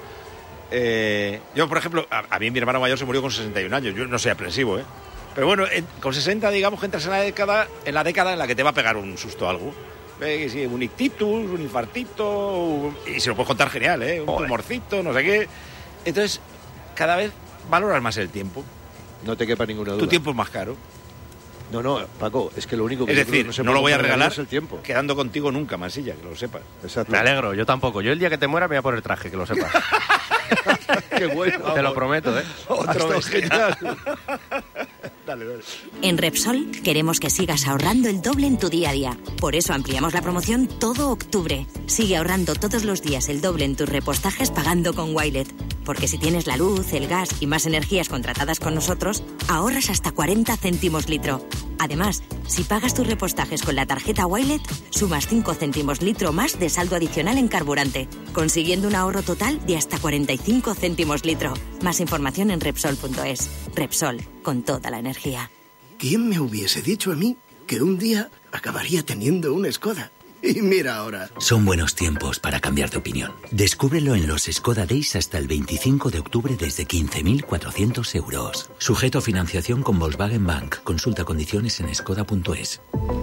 eh, yo, por ejemplo, a, a mí mi hermano mayor se murió con sesenta y un años, yo no soy aprensivo, ¿eh? Pero bueno, en- con sesenta digamos que entras en la década en la década en la que te va a pegar un susto algo. Ve que sí, un ictitus, un infartito, un- y se lo puedes contar genial, ¿eh? Un tumorcito, no sé qué. Entonces, cada vez valoras más el tiempo. No te quepa ninguna duda. Tu tiempo es más caro. No, no, Paco, es que lo único que es yo decir, creo que no, no lo voy a regalar es el tiempo. quedando contigo nunca, Mansilla, que lo sepas. Exacto. Me alegro, yo tampoco. Yo el día que te muera me voy a poner traje, que lo sepas. Qué bueno. Te lo prometo, ¿eh? Otro mes. Genial. Dale, dale. En Repsol queremos que sigas ahorrando el doble en tu día a día. Por eso ampliamos la promoción todo octubre. Sigue ahorrando todos los días el doble en tus repostajes pagando con Wilet. Porque si tienes la luz, el gas y más energías contratadas con nosotros, ahorras hasta cuarenta céntimos litro. Además, si pagas tus repostajes con la tarjeta Wilet, sumas cinco céntimos litro más de saldo adicional en carburante, consiguiendo un ahorro total de hasta cuarenta y cinco céntimos litro. Más información en Repsol punto es. Repsol, con toda la energía. ¿Quién me hubiese dicho a mí que un día acabaría teniendo una Skoda? Y mira ahora. Son buenos tiempos para cambiar de opinión. Descúbrelo en los Skoda Days hasta el veinticinco de octubre desde quince mil cuatrocientos euros. Sujeto a financiación con Volkswagen Bank. Consulta condiciones en skoda punto es.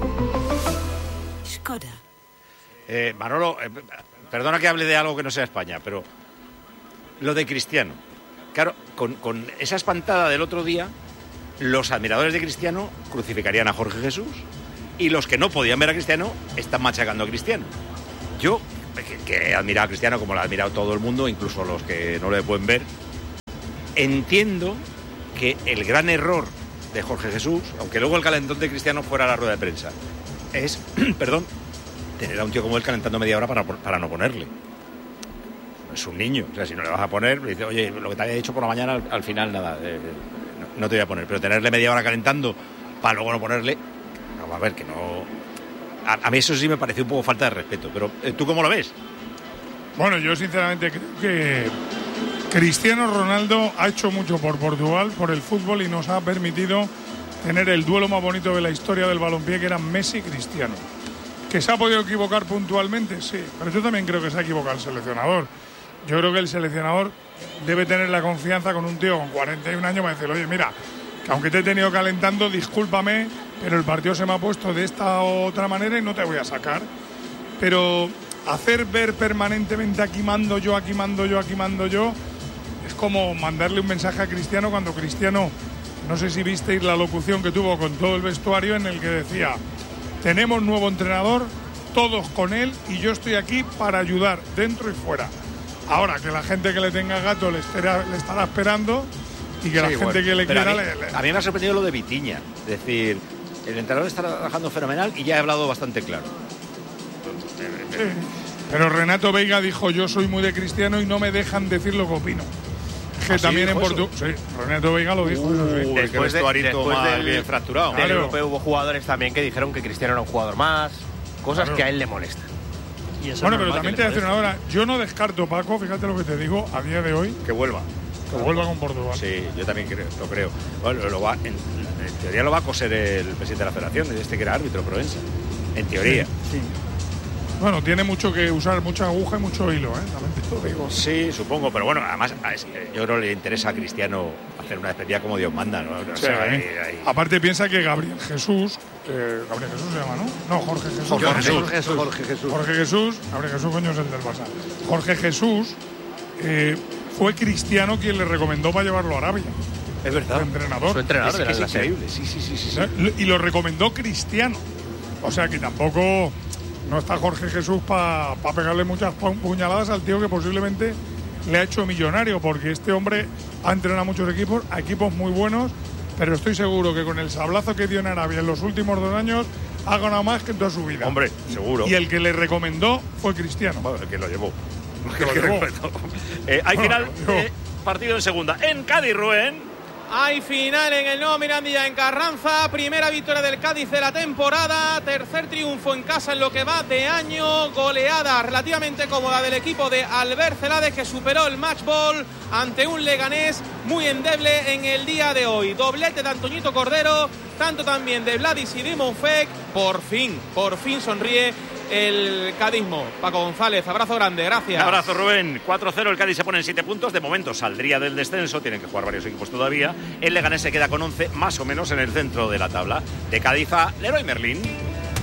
Skoda. Eh, Manolo, eh, perdona que hable de algo que no sea España, pero lo de Cristiano. Claro, con, con esa espantada del otro día, los admiradores de Cristiano crucificarían a Jorge Jesús y los que no podían ver a Cristiano están machacando a Cristiano. Yo, que, que he admirado a Cristiano como lo ha admirado todo el mundo, incluso los que no le pueden ver, entiendo que el gran error de Jorge Jesús, aunque luego el calentón de Cristiano fuera a la rueda de prensa, es, perdón, tener a un tío como él calentando media hora para, para no ponerle. Es un niño, o sea, si no le vas a poner, le dice, oye, lo que te había dicho por la mañana, al, al final nada, eh, no, no te voy a poner, pero tenerle media hora calentando para luego no ponerle, no, a ver, que no... A, a mí eso sí me pareció un poco falta de respeto, pero eh, ¿tú cómo lo ves? Bueno, yo sinceramente creo que Cristiano Ronaldo ha hecho mucho por Portugal, por el fútbol, y nos ha permitido tener el duelo más bonito de la historia del balompié, que era Messi-Cristiano. ¿Que se ha podido equivocar puntualmente? Sí, pero yo también creo que se ha equivocado el seleccionador. Yo creo que el seleccionador debe tener la confianza con un tío con cuarenta y un años para decirle, oye, mira, que aunque te he tenido calentando, discúlpame, pero el partido se me ha puesto de esta u otra manera y no te voy a sacar. Pero hacer ver permanentemente aquí mando yo, aquí mando yo, aquí mando yo, es como mandarle un mensaje a Cristiano cuando Cristiano, no sé si visteis la locución que tuvo con todo el vestuario en el que decía, tenemos nuevo entrenador, todos con él, y yo estoy aquí para ayudar dentro y fuera. Ahora, que la gente que le tenga gato le, estará, le estará esperando y que sí, la gente bueno, que le quiera... A mí, le, le... a mí me ha sorprendido lo de Vitinha. Es decir, el entrenador está trabajando fenomenal y ya he hablado bastante claro. Sí, pero Renato Veiga dijo, yo soy muy de Cristiano y no me dejan decir lo que opino. Que ¿Ah, también sí, en Portugal... Sí, Renato Veiga lo dijo. Uh, eso sí. Después, de, después del, bien fracturado. del europeo hubo jugadores también que dijeron que Cristiano era un jugador más, cosas claro. que a él le molestan. Y eso bueno, pero también te voy a decir una hora, yo no descarto, Paco, fíjate lo que te digo, a día de hoy... Que vuelva. Que vuelva con Portugal. Sí, yo también creo, lo creo. Bueno, lo va, en, en teoría lo va a coser el presidente de la federación, este que era árbitro, Proensa. En teoría. Sí, sí. Bueno, tiene mucho que usar, mucha aguja y mucho hilo, ¿eh? También te lo digo. Sí, supongo, pero bueno, además yo creo que le interesa a Cristiano hacer una despedida como Dios manda, ¿no? O sí, sea, ahí, ahí. Aparte piensa que Gabriel Jesús, eh, Gabriel Jesús se llama, ¿no? No, Jorge Jesús. Jorge, Jorge, Jesús. Jesús. Jorge Jesús. Jorge Jesús, Gabriel Jesús, coño, es el del Barça. Jorge Jesús eh, fue Cristiano quien le recomendó para llevarlo a Arabia. Es verdad. Su entrenador. Su entrenador es, de es la increíble, sí, sí, sí, sí, sí. Y lo recomendó Cristiano. O sea que tampoco... No está Jorge Jesús para pa pegarle muchas puñaladas al tío que posiblemente le ha hecho millonario, porque este hombre ha entrenado a muchos equipos, a equipos muy buenos, pero estoy seguro que con el sablazo que dio en Arabia en los últimos dos años ha ganado más que en toda su vida. Hombre, seguro. Y el que le recomendó fue Cristiano. Bueno, el que lo llevó. El que lo llevó. eh, hay final, eh, partido en segunda. En Cádiz, Rubén. Hay final en el nuevo Mirandilla en Carranza, primera victoria del Cádiz de la temporada, tercer triunfo en casa en lo que va de año, goleada relativamente cómoda del equipo de Albert Celades, que superó el match ball ante un Leganés muy endeble en el día de hoy. Doblete de Antoñito Cordero, tanto también de Vladis y de Monfec. Por fin, por fin sonríe el cadismo. Paco González, abrazo grande, gracias. Un abrazo, Rubén. cuatro cero, el Cádiz se pone en siete puntos. De momento saldría del descenso, tienen que jugar varios equipos todavía. El Leganés se queda con once, más o menos en el centro de la tabla. De Cádiz a Leroy Merlín.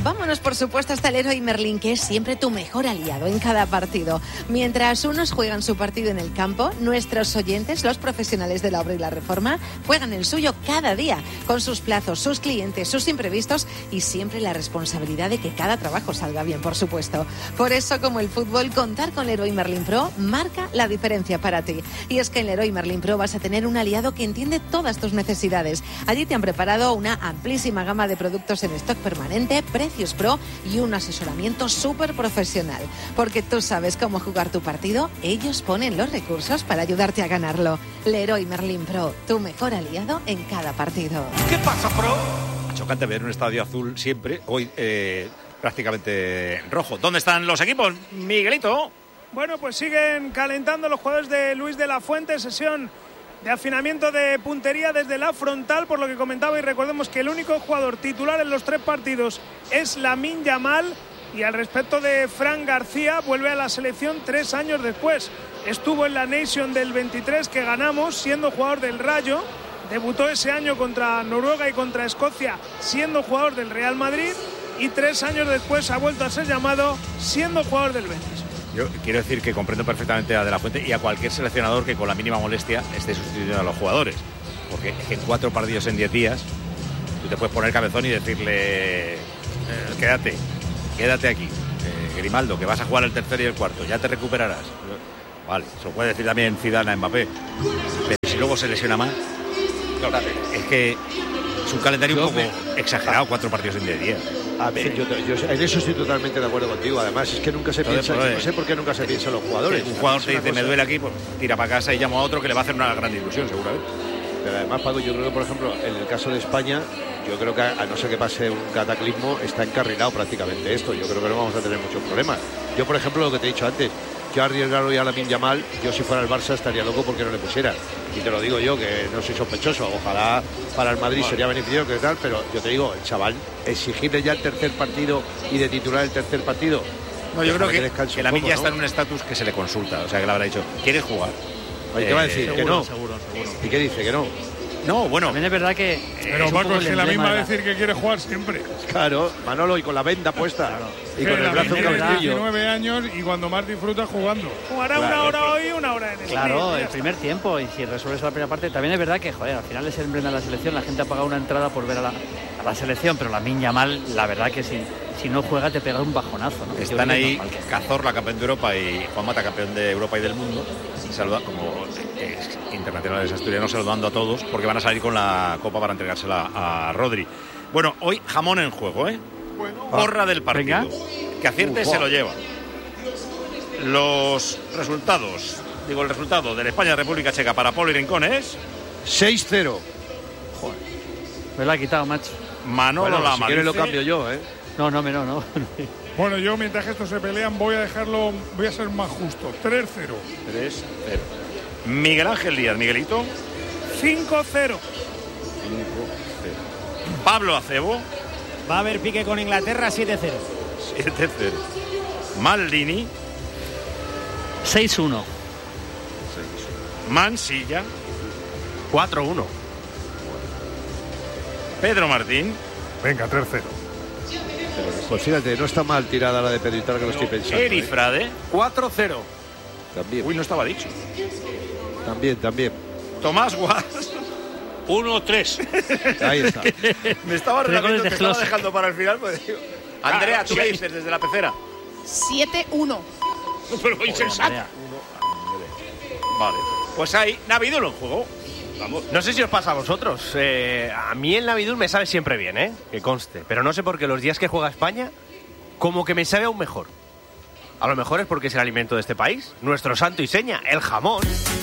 vámonos por supuesto hasta el Leroy Merlin, que es siempre tu mejor aliado en cada partido. Mientras unos juegan su partido en el campo, nuestros oyentes, los profesionales de la obra y la reforma, juegan el suyo cada día, con sus plazos, sus clientes, sus imprevistos y siempre la responsabilidad de que cada trabajo salga bien, por supuesto. Por eso, como el fútbol, contar con Leroy Merlin Pro marca la diferencia para ti. Y es que en Leroy Merlin Pro vas a tener un aliado que entiende todas tus necesidades. Allí te han preparado una amplísima gama de productos en stock permanente, precios pro y un asesoramiento súper profesional. Porque tú sabes cómo jugar tu partido, ellos ponen los recursos para ayudarte a ganarlo. Leroy Merlin Pro, tu mejor aliado en cada partido. ¿Qué pasa, Pro? Chocante ver un estadio azul siempre, hoy eh, prácticamente rojo. ¿Dónde están los equipos, Miguelito? Bueno, pues siguen calentando los jugadores de Luis de la Fuente, sesión de afinamiento de puntería desde la frontal, por lo que comentaba, y recordemos que el único jugador titular en los tres partidos es Lamine Yamal, y al respecto de Fran García, vuelve a la selección tres años después. Estuvo en la Nation del veintitrés que ganamos siendo jugador del Rayo, debutó ese año contra Noruega y contra Escocia siendo jugador del Real Madrid, y tres años después ha vuelto a ser llamado siendo jugador del Betis. Yo quiero decir que comprendo perfectamente a De la Fuente y a cualquier seleccionador que con la mínima molestia esté sustituyendo a los jugadores. Porque es que en cuatro partidos en diez días tú te puedes poner cabezón y decirle eh, quédate, quédate aquí, eh, Grimaldo, que vas a jugar el tercero y el cuarto, ya te recuperarás. Vale, se lo puede decir también Zidane a Mbappé. Pero si luego se lesiona más, claro, es que es un calendario un poco exagerado, cuatro partidos en diez días. A ver, yo, yo en eso estoy totalmente de acuerdo contigo. Además, es que nunca se Entonces, piensa, pues, no sé por qué nunca se piensa en los jugadores. Un jugador te dice, me duele aquí, pues tira para casa y llamo a otro que le va a hacer una gran ilusión, seguramente. Pero además, Paco, yo creo que, por ejemplo, en el caso de España, yo creo que a no ser que pase un cataclismo, está encarrilado prácticamente esto. Yo creo que no vamos a tener muchos problemas. Yo, por ejemplo, lo que te he dicho antes, yo arriesgar hoy a Lamine Yamal, yo si fuera el Barça estaría loco porque no le pusiera. Y te lo digo yo, que no soy sospechoso. Ojalá para el Madrid sería beneficioso, que tal, pero yo te digo, el chaval, exigirle ya el tercer partido y de titular el tercer partido. No, yo creo que, que, que Lamine ya está en un estatus que se le consulta. O sea, que le habrá dicho, ¿quieres jugar? Oye, ¿qué va a decir? Seguro, que no. Seguro, seguro. ¿Y qué dice? Que no. No, bueno. También es verdad que. Pero Paco, es que la misma decir que quiere jugar siempre. Claro, Manolo, y con la venda puesta. Claro. Y que con el brazo tiene cabecillo. diecinueve años y cuando más disfruta jugando. Jugará claro, una hora hoy y una hora en el Claro, día, el primer tiempo, y si resuelves la primera parte. También es verdad que, joder, al final es el emblema de la selección. La gente ha pagado una entrada por ver a la, a la selección, pero Lamine Yamal, la verdad que si, si no juega te pega un bajonazo, ¿no? Están ahí Cazorla, campeón de Europa, y Juan Mata, campeón de Europa y del mundo. Saluda, como eh, internacionales asturianos, saludando a todos porque van a salir con la copa para entregársela a Rodri. Bueno, hoy jamón en juego, ¿eh? Bueno, porra del partido. Venga. Que acierte uh, se lo lleva. Los resultados, digo el resultado de la España-República Checa para Poli Rincón es seis cero. Joder, me lo ha quitado, macho. Manolo bueno, la si quieres lo cambio yo, ¿eh? No, no, no, no. Bueno, yo mientras que estos se pelean voy a dejarlo, voy a ser más justo. tres cero. tres cero. Miguel Ángel Díaz, Miguelito. cinco cero. cinco cero. Pablo Acebo. Va a haber pique con Inglaterra, siete cero. siete cero. Maldini. seis uno. Mansilla. cuatro uno. Pedro Martín. Venga, tres cero. Pues fíjate, no está mal tirada la de Pedritar, que lo estoy pensando. Eri Frade. ¿eh? cuatro cero. También. Uy, no estaba dicho. También, también. Tomás Guas. uno tres. Ahí está. Me estaba relajando, te estaba dejando para el final. Pues, digo. Andrea, ¿tú qué dices desde la pecera? siete uno. Pero insensato. Vale. Pues hay Navidul en juego. Vamos. No sé si os pasa a vosotros. Eh, a mí el Navidul me sabe siempre bien, ¿eh? Que conste. Pero no sé por qué los días que juega España, como que me sabe aún mejor. A lo mejor es porque es el alimento de este país. Nuestro santo y seña, el jamón.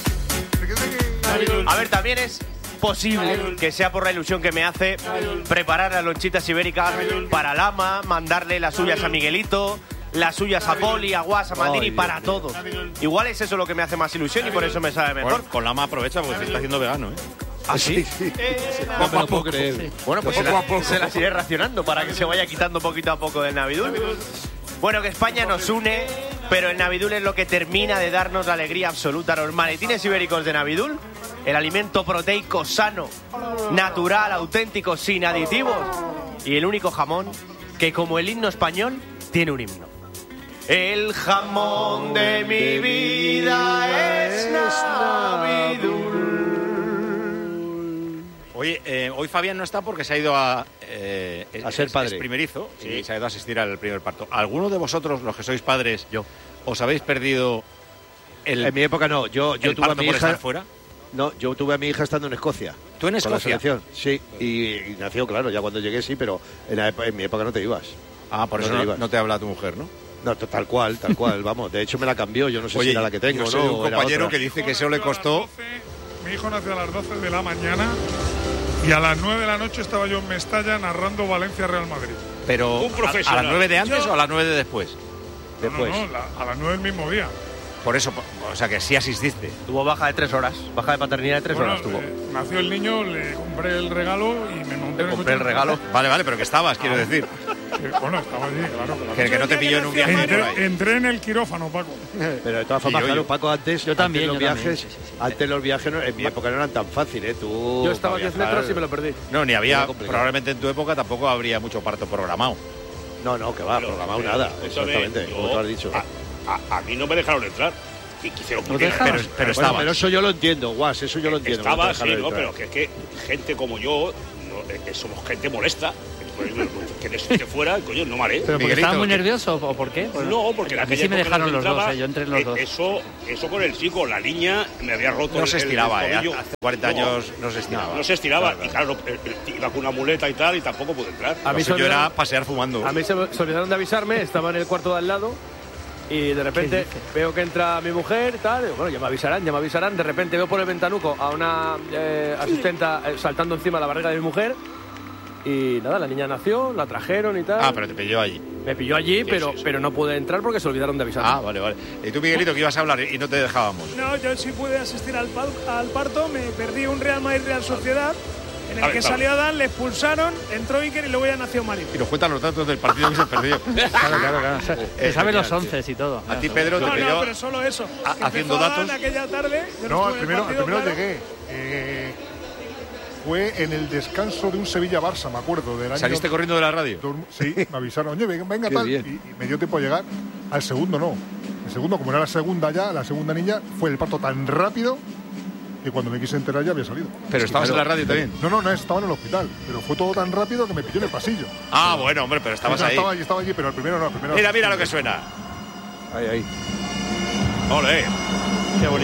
A ver, también es posible que sea por la ilusión que me hace preparar las lonchitas ibéricas para Lama, mandarle las suyas a Miguelito, las suyas a Poli, a Guas, a Maldini, para todos. Igual es eso lo que me hace más ilusión y por eso me sabe mejor. Bueno, con Lama aprovecha porque se está haciendo vegano, ¿eh? ¿Ah, sí? Eh, no me lo puedo creer. Bueno, pues se la, se las iré racionando para que se vaya quitando poquito a poco del Navidul. Bueno, que España nos une, pero el Navidul es lo que termina de darnos la alegría absoluta. Los maletines ibéricos de Navidul, el alimento proteico sano, natural, auténtico, sin aditivos, y el único jamón que como el himno español tiene un himno. El jamón de mi vida es Navidul. Oye, eh, hoy Fabián no está porque se ha ido a... Eh, a ser es, padre. Es primerizo, sí. Y se ha ido a asistir al primer parto. ¿Alguno de vosotros, los que sois padres, yo, os habéis perdido el... En mi época no, yo, yo el tuve a parto mi por hija... estar fuera? No, yo tuve a mi hija estando en Escocia. ¿Tú en con la Escocia? selección, sí, y, y nació, claro, ya cuando llegué sí, pero en, la, en mi época no te ibas. Ah, por No eso te no, ibas. no te habla tu mujer, ¿no? No, t- tal cual, tal cual, vamos. De hecho me la cambió, yo no sé Oye, si era la que tengo, yo sé ¿no? de un o era compañero otra. que dice que eso le costó... Mi hijo nació a las doce de la mañana y a las nueve de la noche estaba yo en Mestalla narrando Valencia-Real Madrid. Pero, Un ¿a, profesional. ¿a las nueve de antes Yo- o a las nueve de después? No, no, no, la- a las nueve del mismo día. Por eso, o sea que sí asististe. Tuvo baja de tres horas, baja de paternidad de tres Bueno, horas tuvo. eh, nació el niño, le compré el regalo y me monté en el Compré el coche. regalo. Vale, vale, pero que estabas, quiero decir. Eh, bueno, estaba allí, claro. claro. Que, que no te pilló en un viaje por Entré, ahí. entré en el quirófano, Paco. Pero de todas formas, Y yo, claro, yo. Paco, antes, Yo también, antes yo los también, viajes, sí, sí, sí. antes los viajes no- en mi época no eran tan fáciles, ¿eh? Tú, Yo estaba a para diez viajar- metros y me lo perdí. No, ni había, Era complicado. probablemente en tu época tampoco habría mucho parto programado. No, no, que va, Pero- programado pero, nada, escúchame, exactamente, yo- como tú has dicho. A, a- a mí no me dejaron entrar. Y quisieron ¿No te dejaron? Pero- pero Bueno, estabas. pero eso yo lo entiendo, Guas, eso yo lo entiendo. que no te Estaba, sí, dejaron ¿no? entrar. Pero que es que gente como yo, no, eh, eh, somos gente molesta. Que de que fuera, coño, no vale. ¿Pero porque estaba muy nervioso o por qué? No, porque en a mí aquella sí me época dejaron no los dos, entraba, eh, yo entré en los eh, dos. Eso, eso con el chico, la niña me había roto No el- se el- estiraba, el ¿eh? tobillo. Hace cuarenta años no se estiraba. No, no se estiraba. Claro, Y claro, eh, eh, iba con una muleta y tal y tampoco pude entrar. A mí Lo suyo se olvidaron- era pasear fumando. A mí se, se olvidaron de avisarme, estaba en el cuarto de al lado y de repente veo que entra mi mujer, tal, y digo, bueno, ya me avisarán, ya me avisarán. De repente veo por el ventanuco a una eh, asistenta eh, saltando encima de la barriga de mi mujer y nada, la niña nació, la trajeron y tal. Ah, pero te pilló allí. Me pilló allí, pero, pero no pude entrar porque se olvidaron de avisarme. Ah, vale, vale. Y tú, Miguelito, que ibas a hablar y no te dejábamos. No, yo sí pude asistir al, pal- al parto, me perdí un Real Madrid-Real Sociedad, en el A ver, que claro. salió Adán, le expulsaron, entró Iker y luego ya nació Mario. Y nos cuentan los datos del partido que se perdió. Claro, claro, claro. Eh, Se sabe los genial, once y todo. A ti, Pedro, te No, pilló no, pero solo eso. a- que haciendo empezó Adán datos. aquella tarde. yo No, estuve al en el primero, al partido, primero claro. llegué. Eh, fue en el descanso de un Sevilla-Barça, me acuerdo. Del año ¿Saliste corriendo de la radio? Sí, me avisaron, oye, venga, venga Qué tal. bien. Y, y me dio tiempo a llegar. Al segundo no. El segundo, como era la segunda ya, la segunda niña, fue el parto tan rápido que cuando me quise enterar ya había salido. Pero estabas en la radio también. No, no, no, estaba en el hospital. Pero fue todo tan rápido que me pilló en el pasillo. Ah, bueno, hombre, pero estabas No, ahí. Estaba allí, estaba allí, pero el primero no. El primero Mira, mira lo que suena. Ahí, ahí. Ole. Qué bonito.